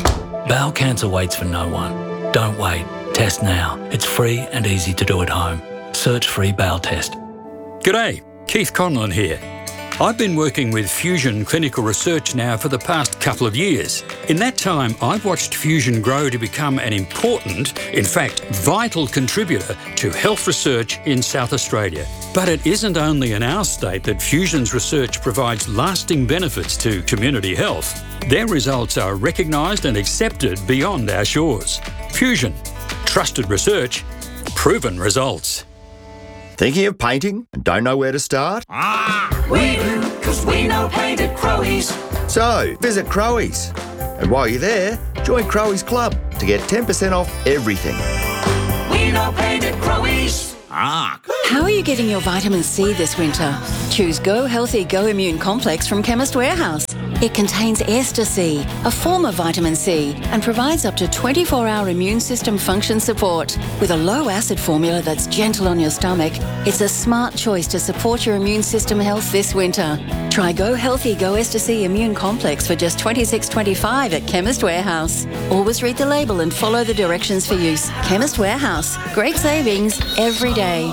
Bowel cancer waits for no one. Don't wait. Test now. It's free and easy to do at home. Search free bowel test. G'day, Keith Conlon here. I've been working with Fusion Clinical Research now for the past couple of years. In that time, I've watched Fusion grow to become an important, in fact, vital contributor to health research in South Australia. But it isn't only in our state that Fusion's research provides lasting benefits to community health. Their results are recognised and accepted beyond our shores. Fusion. Trusted research. Proven results. Thinking of painting and don't know where to start? Ah, we do, because we know paint at Crowies. So, visit Crowies. And while you're there, join Crowies Club to get ten percent off everything. We know paint at Crowies. Ah. How are you getting your vitamin C this winter? Choose Go Healthy Go Immune Complex from Chemist Warehouse. It contains Ester C, a form of vitamin C, and provides up to twenty-four hour immune system function support. With a low acid formula that's gentle on your stomach, it's a smart choice to support your immune system health this winter. Try Go Healthy Go Ester C Immune Complex for just twenty-six twenty-five at Chemist Warehouse. Always read the label and follow the directions for use. Chemist Warehouse. Great savings every day.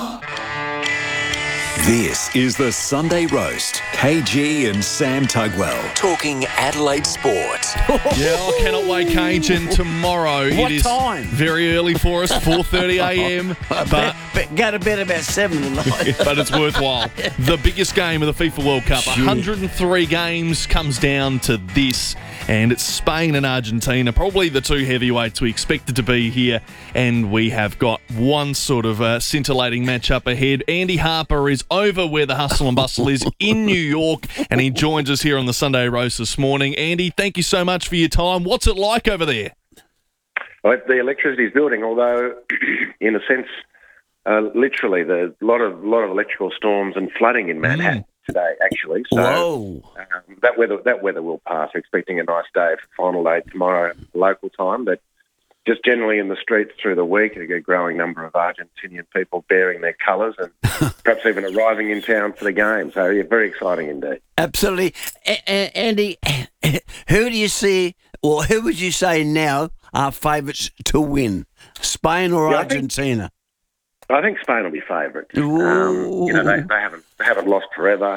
This is the Sunday Roast. K G and Sam Tugwell talking Adelaide sport. Yeah, I cannot wait, Cajun. Tomorrow What it is time? very early for us, four thirty a m. But Go to bed about seven tonight. but it's worthwhile. The biggest game of the FIFA World Cup, one hundred three games, comes down to this. And it's Spain and Argentina, probably the two heavyweights we expected to be here. And we have got one sort of uh, scintillating matchup ahead. Andy Harper is over where the hustle and bustle is in New York, and he joins us here on the Sunday Roast this morning. Andy, thank you so much for your time. What's it like over there? Well, the electricity is building, although in a sense, uh, literally, there's a lot of lot of electrical storms and flooding in Manhattan. Mm. Today, actually. So Whoa. Um, that weather that weather will pass. We're expecting a nice day for final day tomorrow, local time. But just generally in the streets through the week, a growing number of Argentinian people bearing their colours and perhaps even arriving in town for the game. So, yeah, very exciting indeed. Absolutely. A- A- Andy, who do you see, or who would you say now are favourites to win, Spain or Yeah, Argentina? I think, I think Spain will be favourites. Um, you know, they, they haven't they haven't lost forever.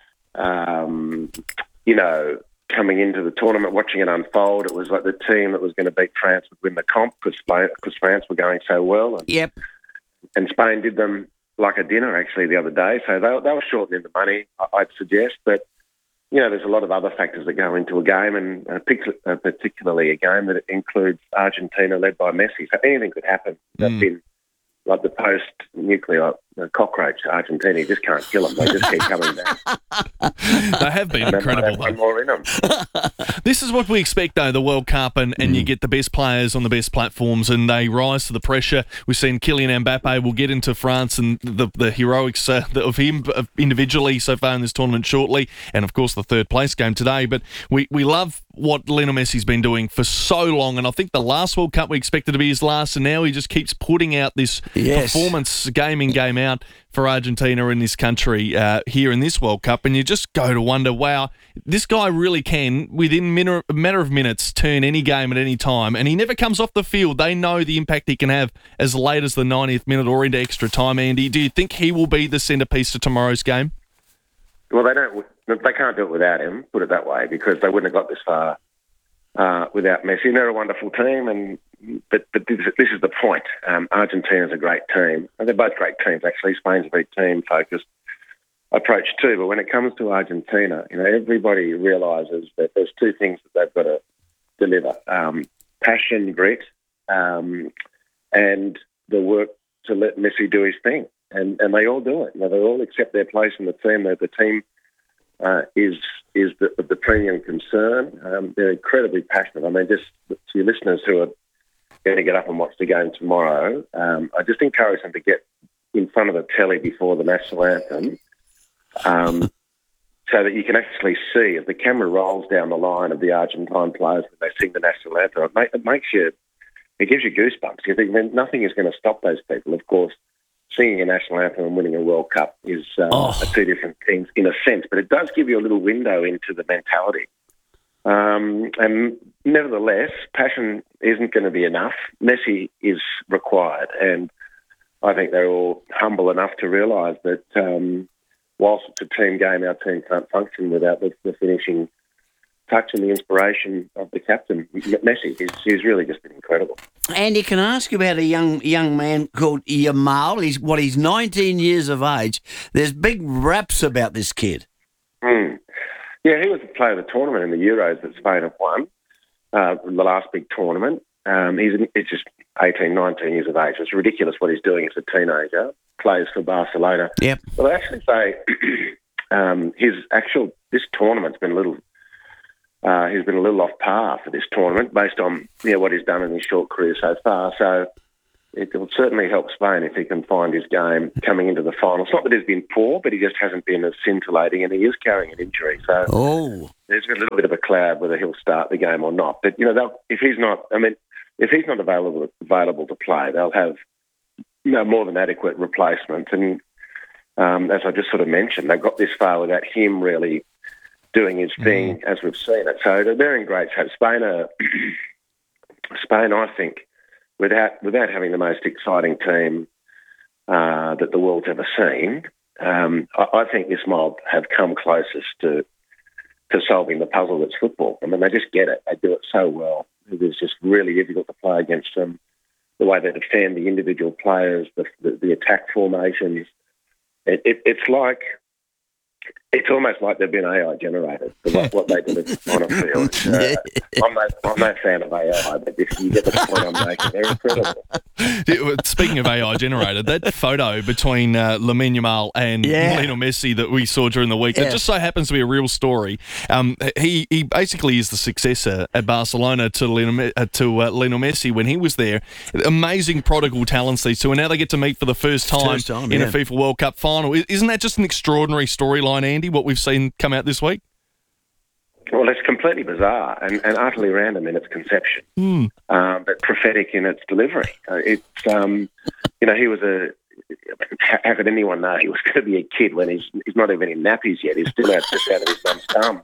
Um, you know, coming into the tournament, watching it unfold, it was like the team that was going to beat France would win the comp because because France were going so well. And, yep. And Spain did them like a dinner actually the other day. So they they were short in the money, I'd suggest. But you know, there's a lot of other factors that go into a game, and uh, particularly a game that includes Argentina led by Messi. So anything could happen. They've mm. been like the post-nuclear cockroach, Argentina. You just can't kill them. They just keep coming back. They have been incredible, though. More in them. This is what we expect, though, the World Cup, and, and mm. you get the best players on the best platforms, and they rise to the pressure. We've seen Kylian Mbappe. We'll get into France and the, the heroics uh, of him individually so far in this tournament shortly, and, of course, the third-place game today. But we, we love what Lionel Messi's been doing for so long, and I think the last World Cup we expected to be his last, and now he just keeps putting out this yes. performance game in, game out for Argentina in this country uh, here in this World Cup, and you just go to wonder, wow, this guy really can, within min- a matter of minutes, turn any game at any time, and he never comes off the field. They know the impact he can have as late as the ninetieth minute or into extra time. Andy, do you think he will be the centrepiece to tomorrow's game? Well, they don't. They can't do it without him, put it that way, because they wouldn't have got this far uh, without Messi. And they're a wonderful team, and but but this, this is the point. Um, Argentina's a great team. And they're both great teams, actually. Spain's a very team-focused approach too. But when it comes to Argentina, you know, everybody realises that there's two things that they've got to deliver: um, passion, grit, um, and the work to let Messi do his thing. And and they all do it. You know, they all accept their place in the team. They're the team. Uh, is is the, the premium concern. Um, they're incredibly passionate. I mean, just to your listeners who are going to get up and watch the game tomorrow, um, I just encourage them to get in front of the telly before the national anthem, um, so that you can actually see as the camera rolls down the line of the Argentine players when they sing the national anthem. It, make, it makes you, it gives you goosebumps. You think, I mean, nothing is going to stop those people. Of course, singing a national anthem and winning a World Cup is uh, oh. are two different things in a sense, but it does give you a little window into the mentality. Um, and nevertheless, passion isn't going to be enough. Messi is required, and I think they're all humble enough to realise that um, whilst it's a team game, our team can't function without the, the finishing touch and the inspiration of the captain, Messi. He's, he's really just been incredible. Andy, can I ask you about a young young man called Yamal? He's what? He's nineteen years of age. There's big raps about this kid. Mm. Yeah, he was the player of the tournament in the Euros that Spain have won, uh, the last big tournament. Um, he's, he's just eighteen, nineteen years of age. It's ridiculous what he's doing as a teenager. Plays for Barcelona. Yep. Well, I actually say um, his actual this tournament's been a little. Uh, he's been a little off par for this tournament based on you know, what he's done in his short career so far. So it will certainly help Spain if he can find his game coming into the final. It's not that he's been poor, but he just hasn't been as scintillating, and he is carrying an injury. So oh. there's a little bit of a cloud whether he'll start the game or not. But, you know, if he's not, I mean, if he's not available available to play, they'll have you know, more than adequate replacements. And um, as I just sort of mentioned, they've got this far without him really doing his thing mm. as we've seen it. So they're in great shape. Spain, are, Spain, I think, without without having the most exciting team uh, that the world's ever seen, um, I, I think this mob have come closest to to solving the puzzle that's football. I mean, they just get it. They do it so well. It is just really difficult to play against them. The way they defend the individual players, the, the, the attack formations. It, it, it's like... It's almost like they've been A I generated, what, what they did on a field. Uh, I'm, no, I'm no fan of A I, but if you get the point I'm making, they're incredible. Speaking of A I generated, that photo between uh, Lamine Yamal and yeah. Lionel Messi that we saw during the week, yeah. it just so happens to be a real story. Um, he he basically is the successor at Barcelona to Lionel, uh, to uh, Lionel Messi when he was there. Amazing prodigal talents, these two, and now they get to meet for the first time, first time in yeah. a FIFA World Cup final. Isn't that just an extraordinary storyline, Andy, what we've seen come out this week? Well, it's completely bizarre and, and utterly random in its conception, mm. um, but prophetic in its delivery. Uh, it's, um, you know, he was a... How could anyone know he was going to be a kid when he's he's not even in nappies yet? He's still out just out of his mum's thumb.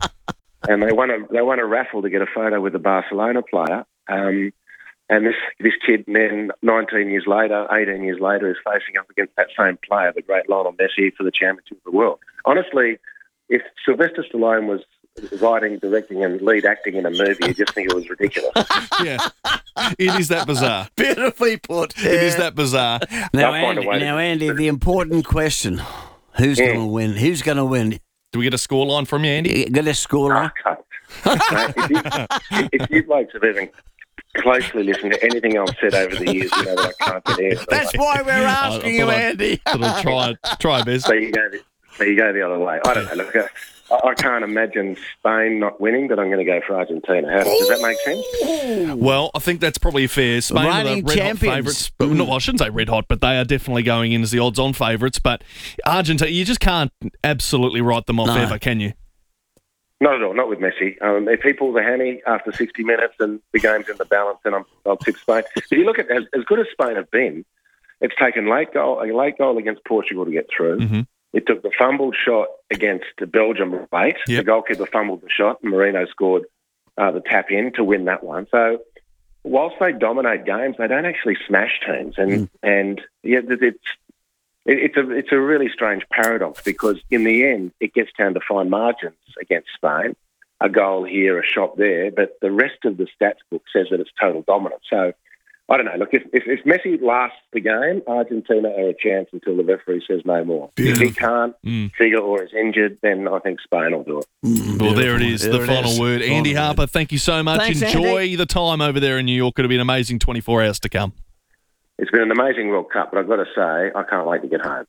And they won a they won a raffle to get a photo with the Barcelona player. Um, and this this kid then nineteen years later, eighteen years later, is facing up against that same player, the great Lionel Messi, for the championship of the world. Honestly, if Sylvester Stallone was writing, directing and lead acting in a movie, you just think it was ridiculous. Yeah. It is that bizarre. Beautifully put. It is that bizarre. Now, Andy, now, Andy, the important question: Who's Yeah. going to win? Who's going to win? Do we get a scoreline from you, Andy? Get a scoreline. Mate, if, you, if you blokes have even closely listened to anything I've said over the years, you know that I can't get in. That's why we're asking you, Andy. Sort of try, try best. So you go, the, so you go the other way. I don't know. Look, uh, I, I can't imagine Spain not winning, but I'm going to go for Argentina. How, does that make sense? Well, I think that's probably fair. Spain are the Reigning red hot champions. favourites. But no, I shouldn't say red hot, but they are definitely going in as the odds-on favourites. But Argentina, you just can't absolutely write them off No. ever, can you? Not at all. Not with Messi. Um, if he pulls a hammy after sixty minutes and the game's in the balance, then I'm, I'll tip Spain. If you look at as, as good as Spain have been, it's taken late goal a late goal against Portugal to get through. Mm-hmm. It took the fumbled shot against Belgium late. Yep. The goalkeeper fumbled the shot, and Marino scored uh, the tap in to win that one. So, whilst they dominate games, they don't actually smash teams, and Mm. and yeah, it's it, it's a it's a really strange paradox because in the end, it gets down to fine margins against Spain. A goal here, a shot there, but the rest of the stats book says that it's total dominance. So. I don't know. Look, if, if, if Messi lasts the game, Argentina are a chance until the referee says no more. Beautiful. If he can't Mm. figure or is injured, then I think Spain will do it. Mm, Well, there it is, There the it final is. word. Final Andy word. Harper, thank you so much. Thanks, Enjoy Andy. the time over there in New York. It'll be an amazing twenty-four hours to come. It's been an amazing World Cup, but I've got to say, I can't wait to get home.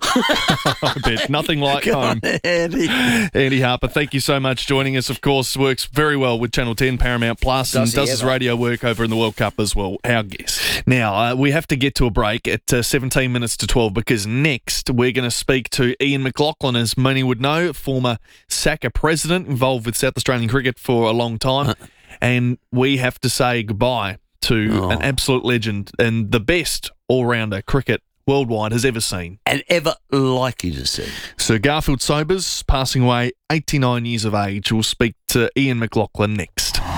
I bet. Nothing like Come home. on, Andy. Andy Harper, thank you so much joining us. Of course, works very well with Channel ten, Paramount Plus, and Does he does his ever? radio work over in the World Cup as well. Our guest. Now, uh, we have to get to a break at uh, seventeen minutes to twelve because next we're going to speak to Ian McLaughlin, as many would know, former S A C A president involved with South Australian cricket for a long time. And we have to say goodbye to Oh. an absolute legend and the best all-rounder cricket worldwide has ever seen. And ever likely to see. Sir Garfield Sobers, passing away, eighty-nine years of age. We'll speak to Ian McLaughlin next.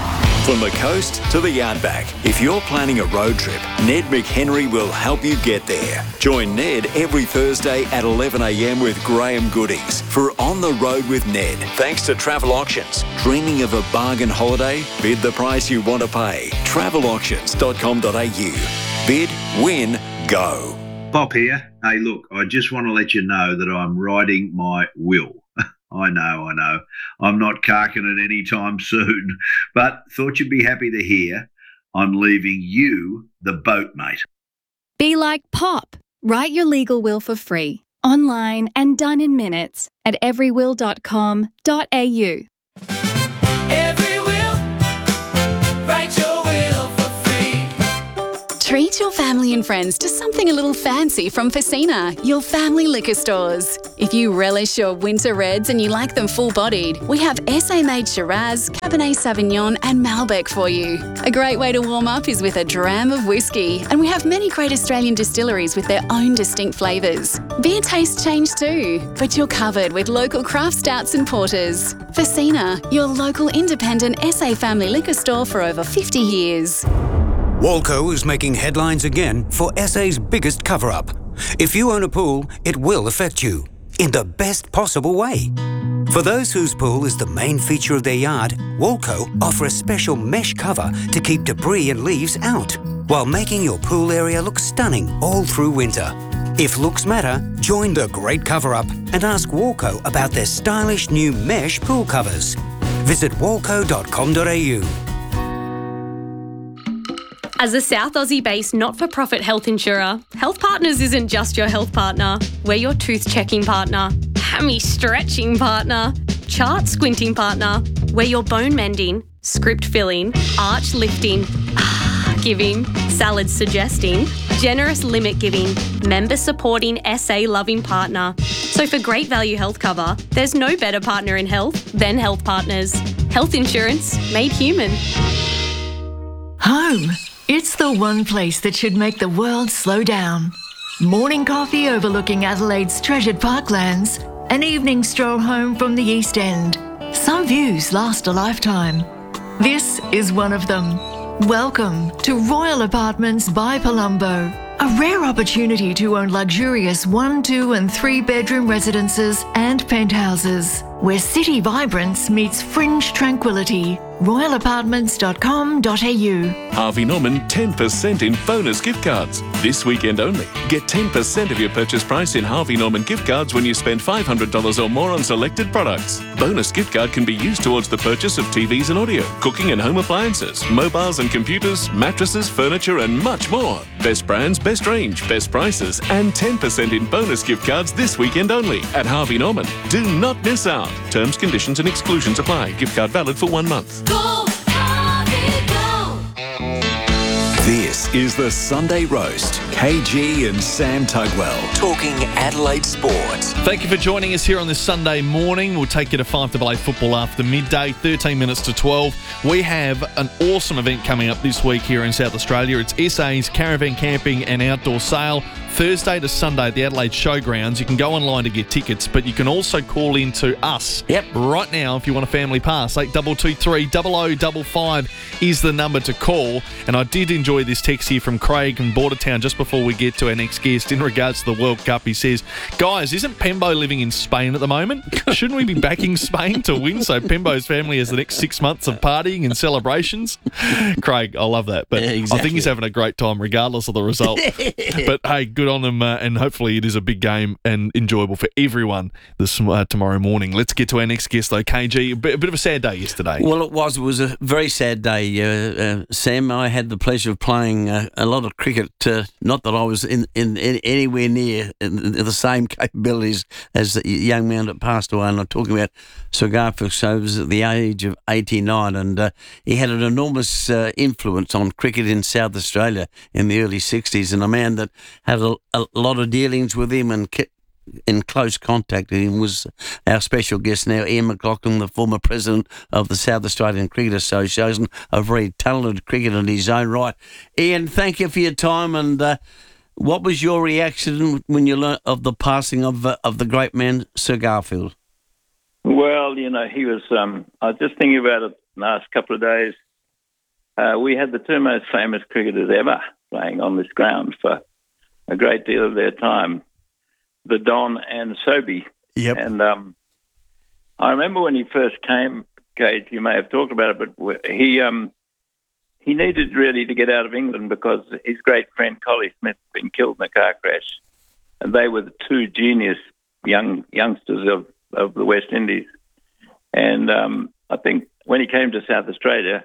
From the coast to the outback, if you're planning a road trip, Ned McHenry will help you get there. Join Ned every Thursday at eleven a m with Graham Goodies for On the Road with Ned. Thanks to Travel Auctions. Dreaming of a bargain holiday? Bid the price you want to pay. travel auctions dot com dot a u. Bid, win, go. Bob here. Hey, look, I just want to let you know that I'm writing my will. I know, I know. I'm not carking it anytime soon, but thought you'd be happy to hear I'm leaving you the boat, mate. Be like Pop. Write your legal will for free, online and done in minutes at every will dot com dot a u. Every will, write your will for free. Treat your family and friends to something a little fancy from Facina, your family liquor stores. If you relish your winter reds and you like them full-bodied, we have S A-made Shiraz, Cabernet Sauvignon and Malbec for you. A great way to warm up is with a dram of whiskey, and we have many great Australian distilleries with their own distinct flavours. Beer tastes change too, but you're covered with local craft stouts and porters. Facina, your local independent S A family liquor store for over fifty years. Walco is making headlines again for S A's biggest cover-up. If you own a pool, it will affect you in the best possible way. For those whose pool is the main feature of their yard, Walco offer a special mesh cover to keep debris and leaves out, while making your pool area look stunning all through winter. If looks matter, join the great cover-up and ask Walco about their stylish new mesh pool covers. Visit walco dot com dot a u. As a South Aussie-based not-for-profit health insurer, Health Partners isn't just your health partner. We're your tooth-checking partner, hammy-stretching partner, chart-squinting partner. We're your bone-mending, script-filling, arch-lifting, ah-giving, salad-suggesting, generous limit-giving, member-supporting, S A-loving partner. So for great value health cover, there's no better partner in health than Health Partners. Health insurance made human. Home. It's the one place that should make the world slow down. Morning coffee overlooking Adelaide's treasured parklands, an evening stroll home from the East End. Some views last a lifetime. This is one of them. Welcome to Royal Apartments by Palumbo, a rare opportunity to own luxurious one, two and three bedroom residences and penthouses, where city vibrance meets fringe tranquility. royal apartments dot com dot a u. Harvey Norman ten percent in bonus gift cards. This weekend only. Get ten percent of your purchase price in Harvey Norman gift cards when you spend five hundred dollars or more on selected products. Bonus gift card can be used towards the purchase of T Vs and audio, cooking and home appliances, mobiles and computers, mattresses, furniture and much more. Best brands, best range, best prices and ten percent in bonus gift cards this weekend only at Harvey Norman. Do not miss out. Terms, conditions and exclusions apply. Gift card valid for one month. Go, Harvey, go. This is the Sunday Roast. K G and Sam Tugwell talking Adelaide sports. Thank you for joining us here on this Sunday morning. We'll take you to five A A football after midday, thirteen minutes to twelve. We have an awesome event coming up this week here in South Australia. It's S A's Caravan Camping and Outdoor Sale, Thursday to Sunday at the Adelaide Showgrounds. You can go online to get tickets, but you can also call in to us yep. right now if you want a family pass. eight two two three, zero zero five five is the number to call. And I did enjoy this text here from Craig from Bordertown just before we get to our next guest in regards to the World Cup. He says, guys, isn't Pembo living in Spain at the moment? Shouldn't we be backing Spain to win so Pembo's family has the next six months of partying and celebrations? Craig, I love that. But yeah, exactly. I think he's having a great time regardless of the result. But hey, good on them, uh, and hopefully it is a big game and enjoyable for everyone this uh, tomorrow morning. Let's get to our next guest, though. K G, a bit, a bit of a sad day yesterday. Well, it was. It was a very sad day, uh, uh, Sam. I had the pleasure of playing uh, a lot of cricket. Uh, not that I was in, in, in anywhere near in, in the same capabilities as the young man that passed away. And I'm talking about Sir Garfield Sobers at the age of eighty-nine, and uh, he had an enormous uh, influence on cricket in South Australia in the early sixties, and a man that had a, a lot of dealings with him and kept in close contact with him was our special guest now, Ian McLaughlin, the former president of the South Australian Cricket Association, a very talented cricketer in his own right. Ian, thank you for your time, and uh, what was your reaction when you learnt of the passing of uh, of the great man, Sir Garfield? Well, you know, he was, um, I was just thinking about it the last couple of days. uh, we had the two most famous cricketers ever playing on this ground for a great deal of their time, the Don and Sobey. Yep. And um, I remember when he first came, Cage, you may have talked about it, but he um, he needed really to get out of England because his great friend Collie Smith had been killed in a car crash, and they were the two genius young youngsters of, of the West Indies. And um, I think when he came to South Australia,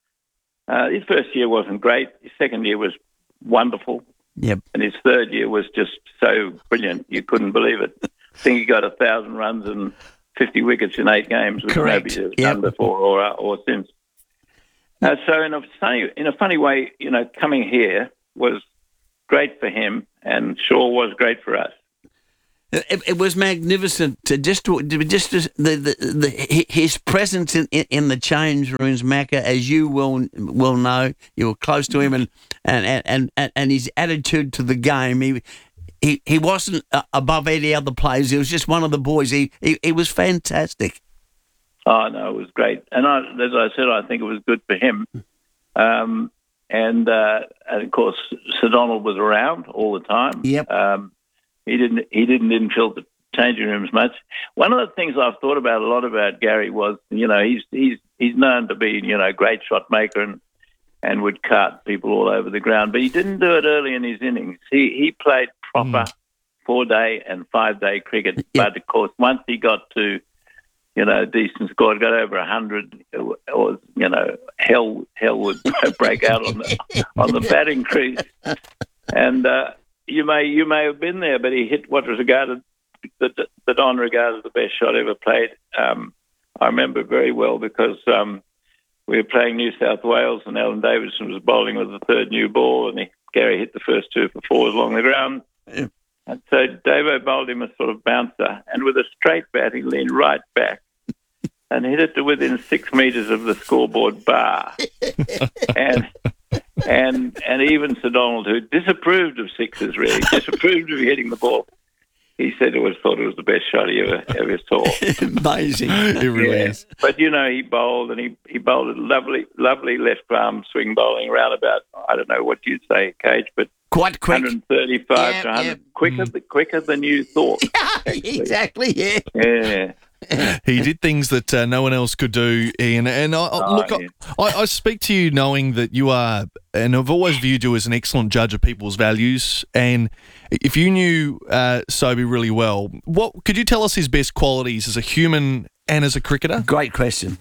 uh, his first year wasn't great. His second year was wonderful. Yep. And his third year was just so brilliant, you couldn't believe it. I think he got a thousand runs and fifty wickets in eight games, which Correct. nobody has Yep. done before or or since. Uh, so in a funny in a funny way, you know, coming here was great for him, and sure was great for us. It, it was magnificent to just to, just to, the, the the his presence in, in, in the change rooms, Macca, as you will will know, you were close to him, and and, and, and, and his attitude to the game. He he, he wasn't above any other players. He was just one of the boys. He he, he was fantastic. Oh no, it was great, and I, as I said, I think it was good for him. Um, and uh, and of course, Sir Donald was around all the time. Yep. Um, He didn't. He didn't infiltrate the changing rooms much. One of the things I've thought about a lot about Gary was, you know, he's he's he's known to be, you know, a great shot maker and and would cart people all over the ground, but he didn't do it early in his innings. He he played proper mm. four day and five day cricket, yeah. But of course, once he got to, you know, decent score, got over a hundred, or you know, hell hell would break out on the on the batting crease, and. Uh, You may you may have been there, but he hit what was regarded the the Don regarded the best shot ever played. Um, I remember very well because um, we were playing New South Wales, and Alan Davidson was bowling with the third new ball, and he, Gary hit the first two for fours along the ground. Yeah. And so Davo bowled him a sort of bouncer, and with a straight bat, he leaned right back and hit it to within six metres of the scoreboard bar, and. And and even Sir Donald, who disapproved of sixes, really disapproved of hitting the ball, he said it was thought it was the best shot he ever ever saw. Amazing, it really yeah. is. But you know, he bowled and he, he bowled a lovely lovely left arm swing bowling around about I don't know what you'd say, Cage, but quite quick, one thirty-five yeah, to one hundred, yeah. quicker mm. quicker than you thought. Exactly, yeah, yeah. He did things that uh, no one else could do, Ian. And I, I, oh, look, yeah. I, I speak to you knowing that you are, and I've always viewed you as an excellent judge of people's values. And if you knew uh, Sobey really well, what could you tell us his best qualities as a human and as a cricketer? Great question.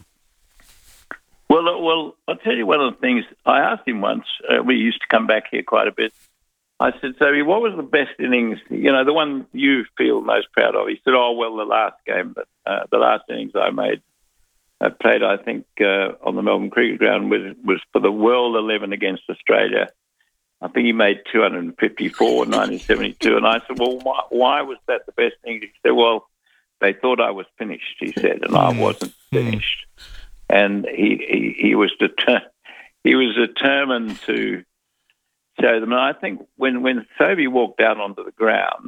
Well, uh, well, I'll tell you one of the things I asked him once. Uh, we used to come back here quite a bit. I said, Sobey, what was the best innings, you know, the one you feel most proud of? He said, oh, well, the last game, but uh, the last innings I made, I played, I think, uh, on the Melbourne Cricket Ground was, was for the World eleven against Australia. I think he made two hundred fifty-four in nineteen seventy-two. And I said, well, why, why was that the best innings? He said, well, they thought I was finished, he said, and I wasn't finished. And he, he, he was deter- he was determined to show them. And I think when, when Sobey walked out onto the ground,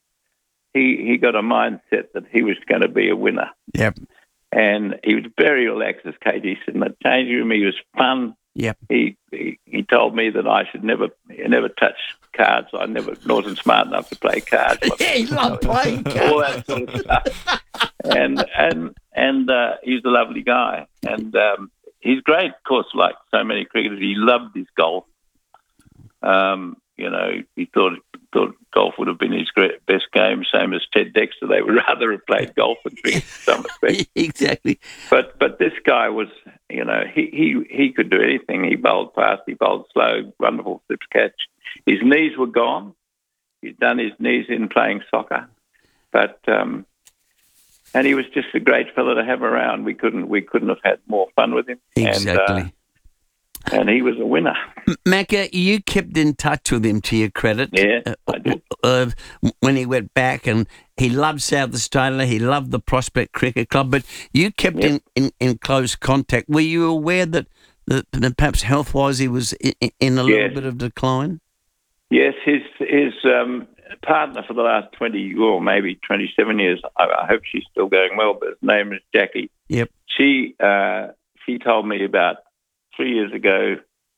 he he got a mindset that he was going to be a winner. Yep. And he was very relaxed, as K D said, in the changing room. He was fun. Yep. He, he he told me that I should never never touch cards. I never wasn't smart enough to play cards. Yeah, he loved playing cards. All that sort of stuff. and and and uh, he's a lovely guy. And um, he's great, of course, like so many cricketers. He loved his golf. Um, you know, he thought thought golf would have been his great, best game, same as Ted Dexter. They would rather have played golf than cricket in some respects. Exactly. But but this guy was, you know, he, he, he could do anything. He bowled fast, he bowled slow, wonderful slips catch. His knees were gone. He'd done his knees in playing soccer. But um, and he was just a great fellow to have around. We couldn't we couldn't have had more fun with him. Exactly. And, uh, and he was a winner. Macca, you kept in touch with him, to your credit. Yeah, uh, I did. Uh, when he went back, and he loved South Australia, he loved the Prospect Cricket Club, but you kept Yep. in, in, in close contact. Were you aware that, that, that perhaps health-wise he was in, in a little Yes. bit of decline? Yes, his his um, partner for the last twenty or maybe twenty-seven years. I, I hope she's still going well. But his name is Jackie. Yep. She uh, she told me about three years ago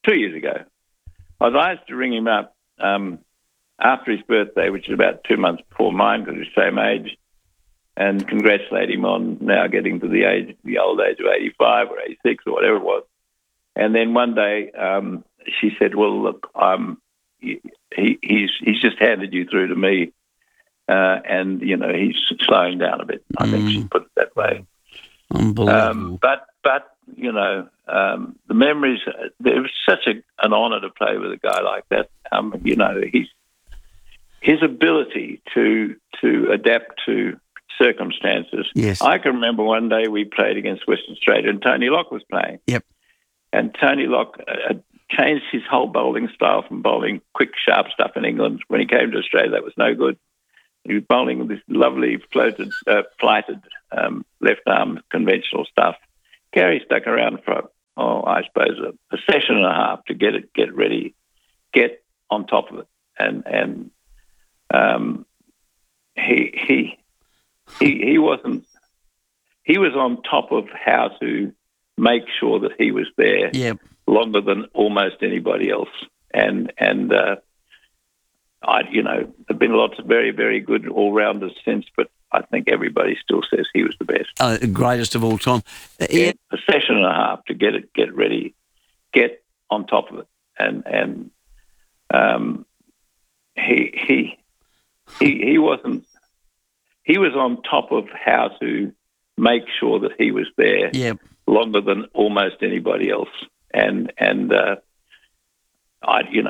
two years ago. I was asked to ring him up um, after his birthday, which is about two months before mine, because he's the same age, and congratulate him on now getting to the age, the old age of eighty-five or eighty-six or whatever it was. And then one day um, she said, "Well, look, um, he, he's he's just handed you through to me, uh, and you know he's slowing down a bit." I mm. think she put it that way. Unbelievable. Um, but but you know um, the memories. It was such a, an honour to play with a guy like that. Um, you know, he's his ability to to adapt to circumstances. Yes. I can remember one day we played against Western Australia and Tony Locke was playing. Yep. And Tony Locke uh, changed his whole bowling style from bowling quick, sharp stuff in England. When he came to Australia, that was no good. He was bowling this lovely floated, uh, flighted um, left-arm conventional stuff. Gary stuck around for, oh, I suppose, a, a session and a half to get it, get ready, get on top of it. And and um, he he he he wasn't. He was on top of how to make sure that he was there yep. longer than almost anybody else. And and uh, I, you know, there've been lots of very very good all rounders since, but I think everybody still says he was the best, uh, greatest of all time. Uh, yeah. A session and a half to get it, get ready, get on top of it, and and um, he he he he wasn't. He was on top of how to make sure that he was there yep. longer than almost anybody else. And and uh, I, you know,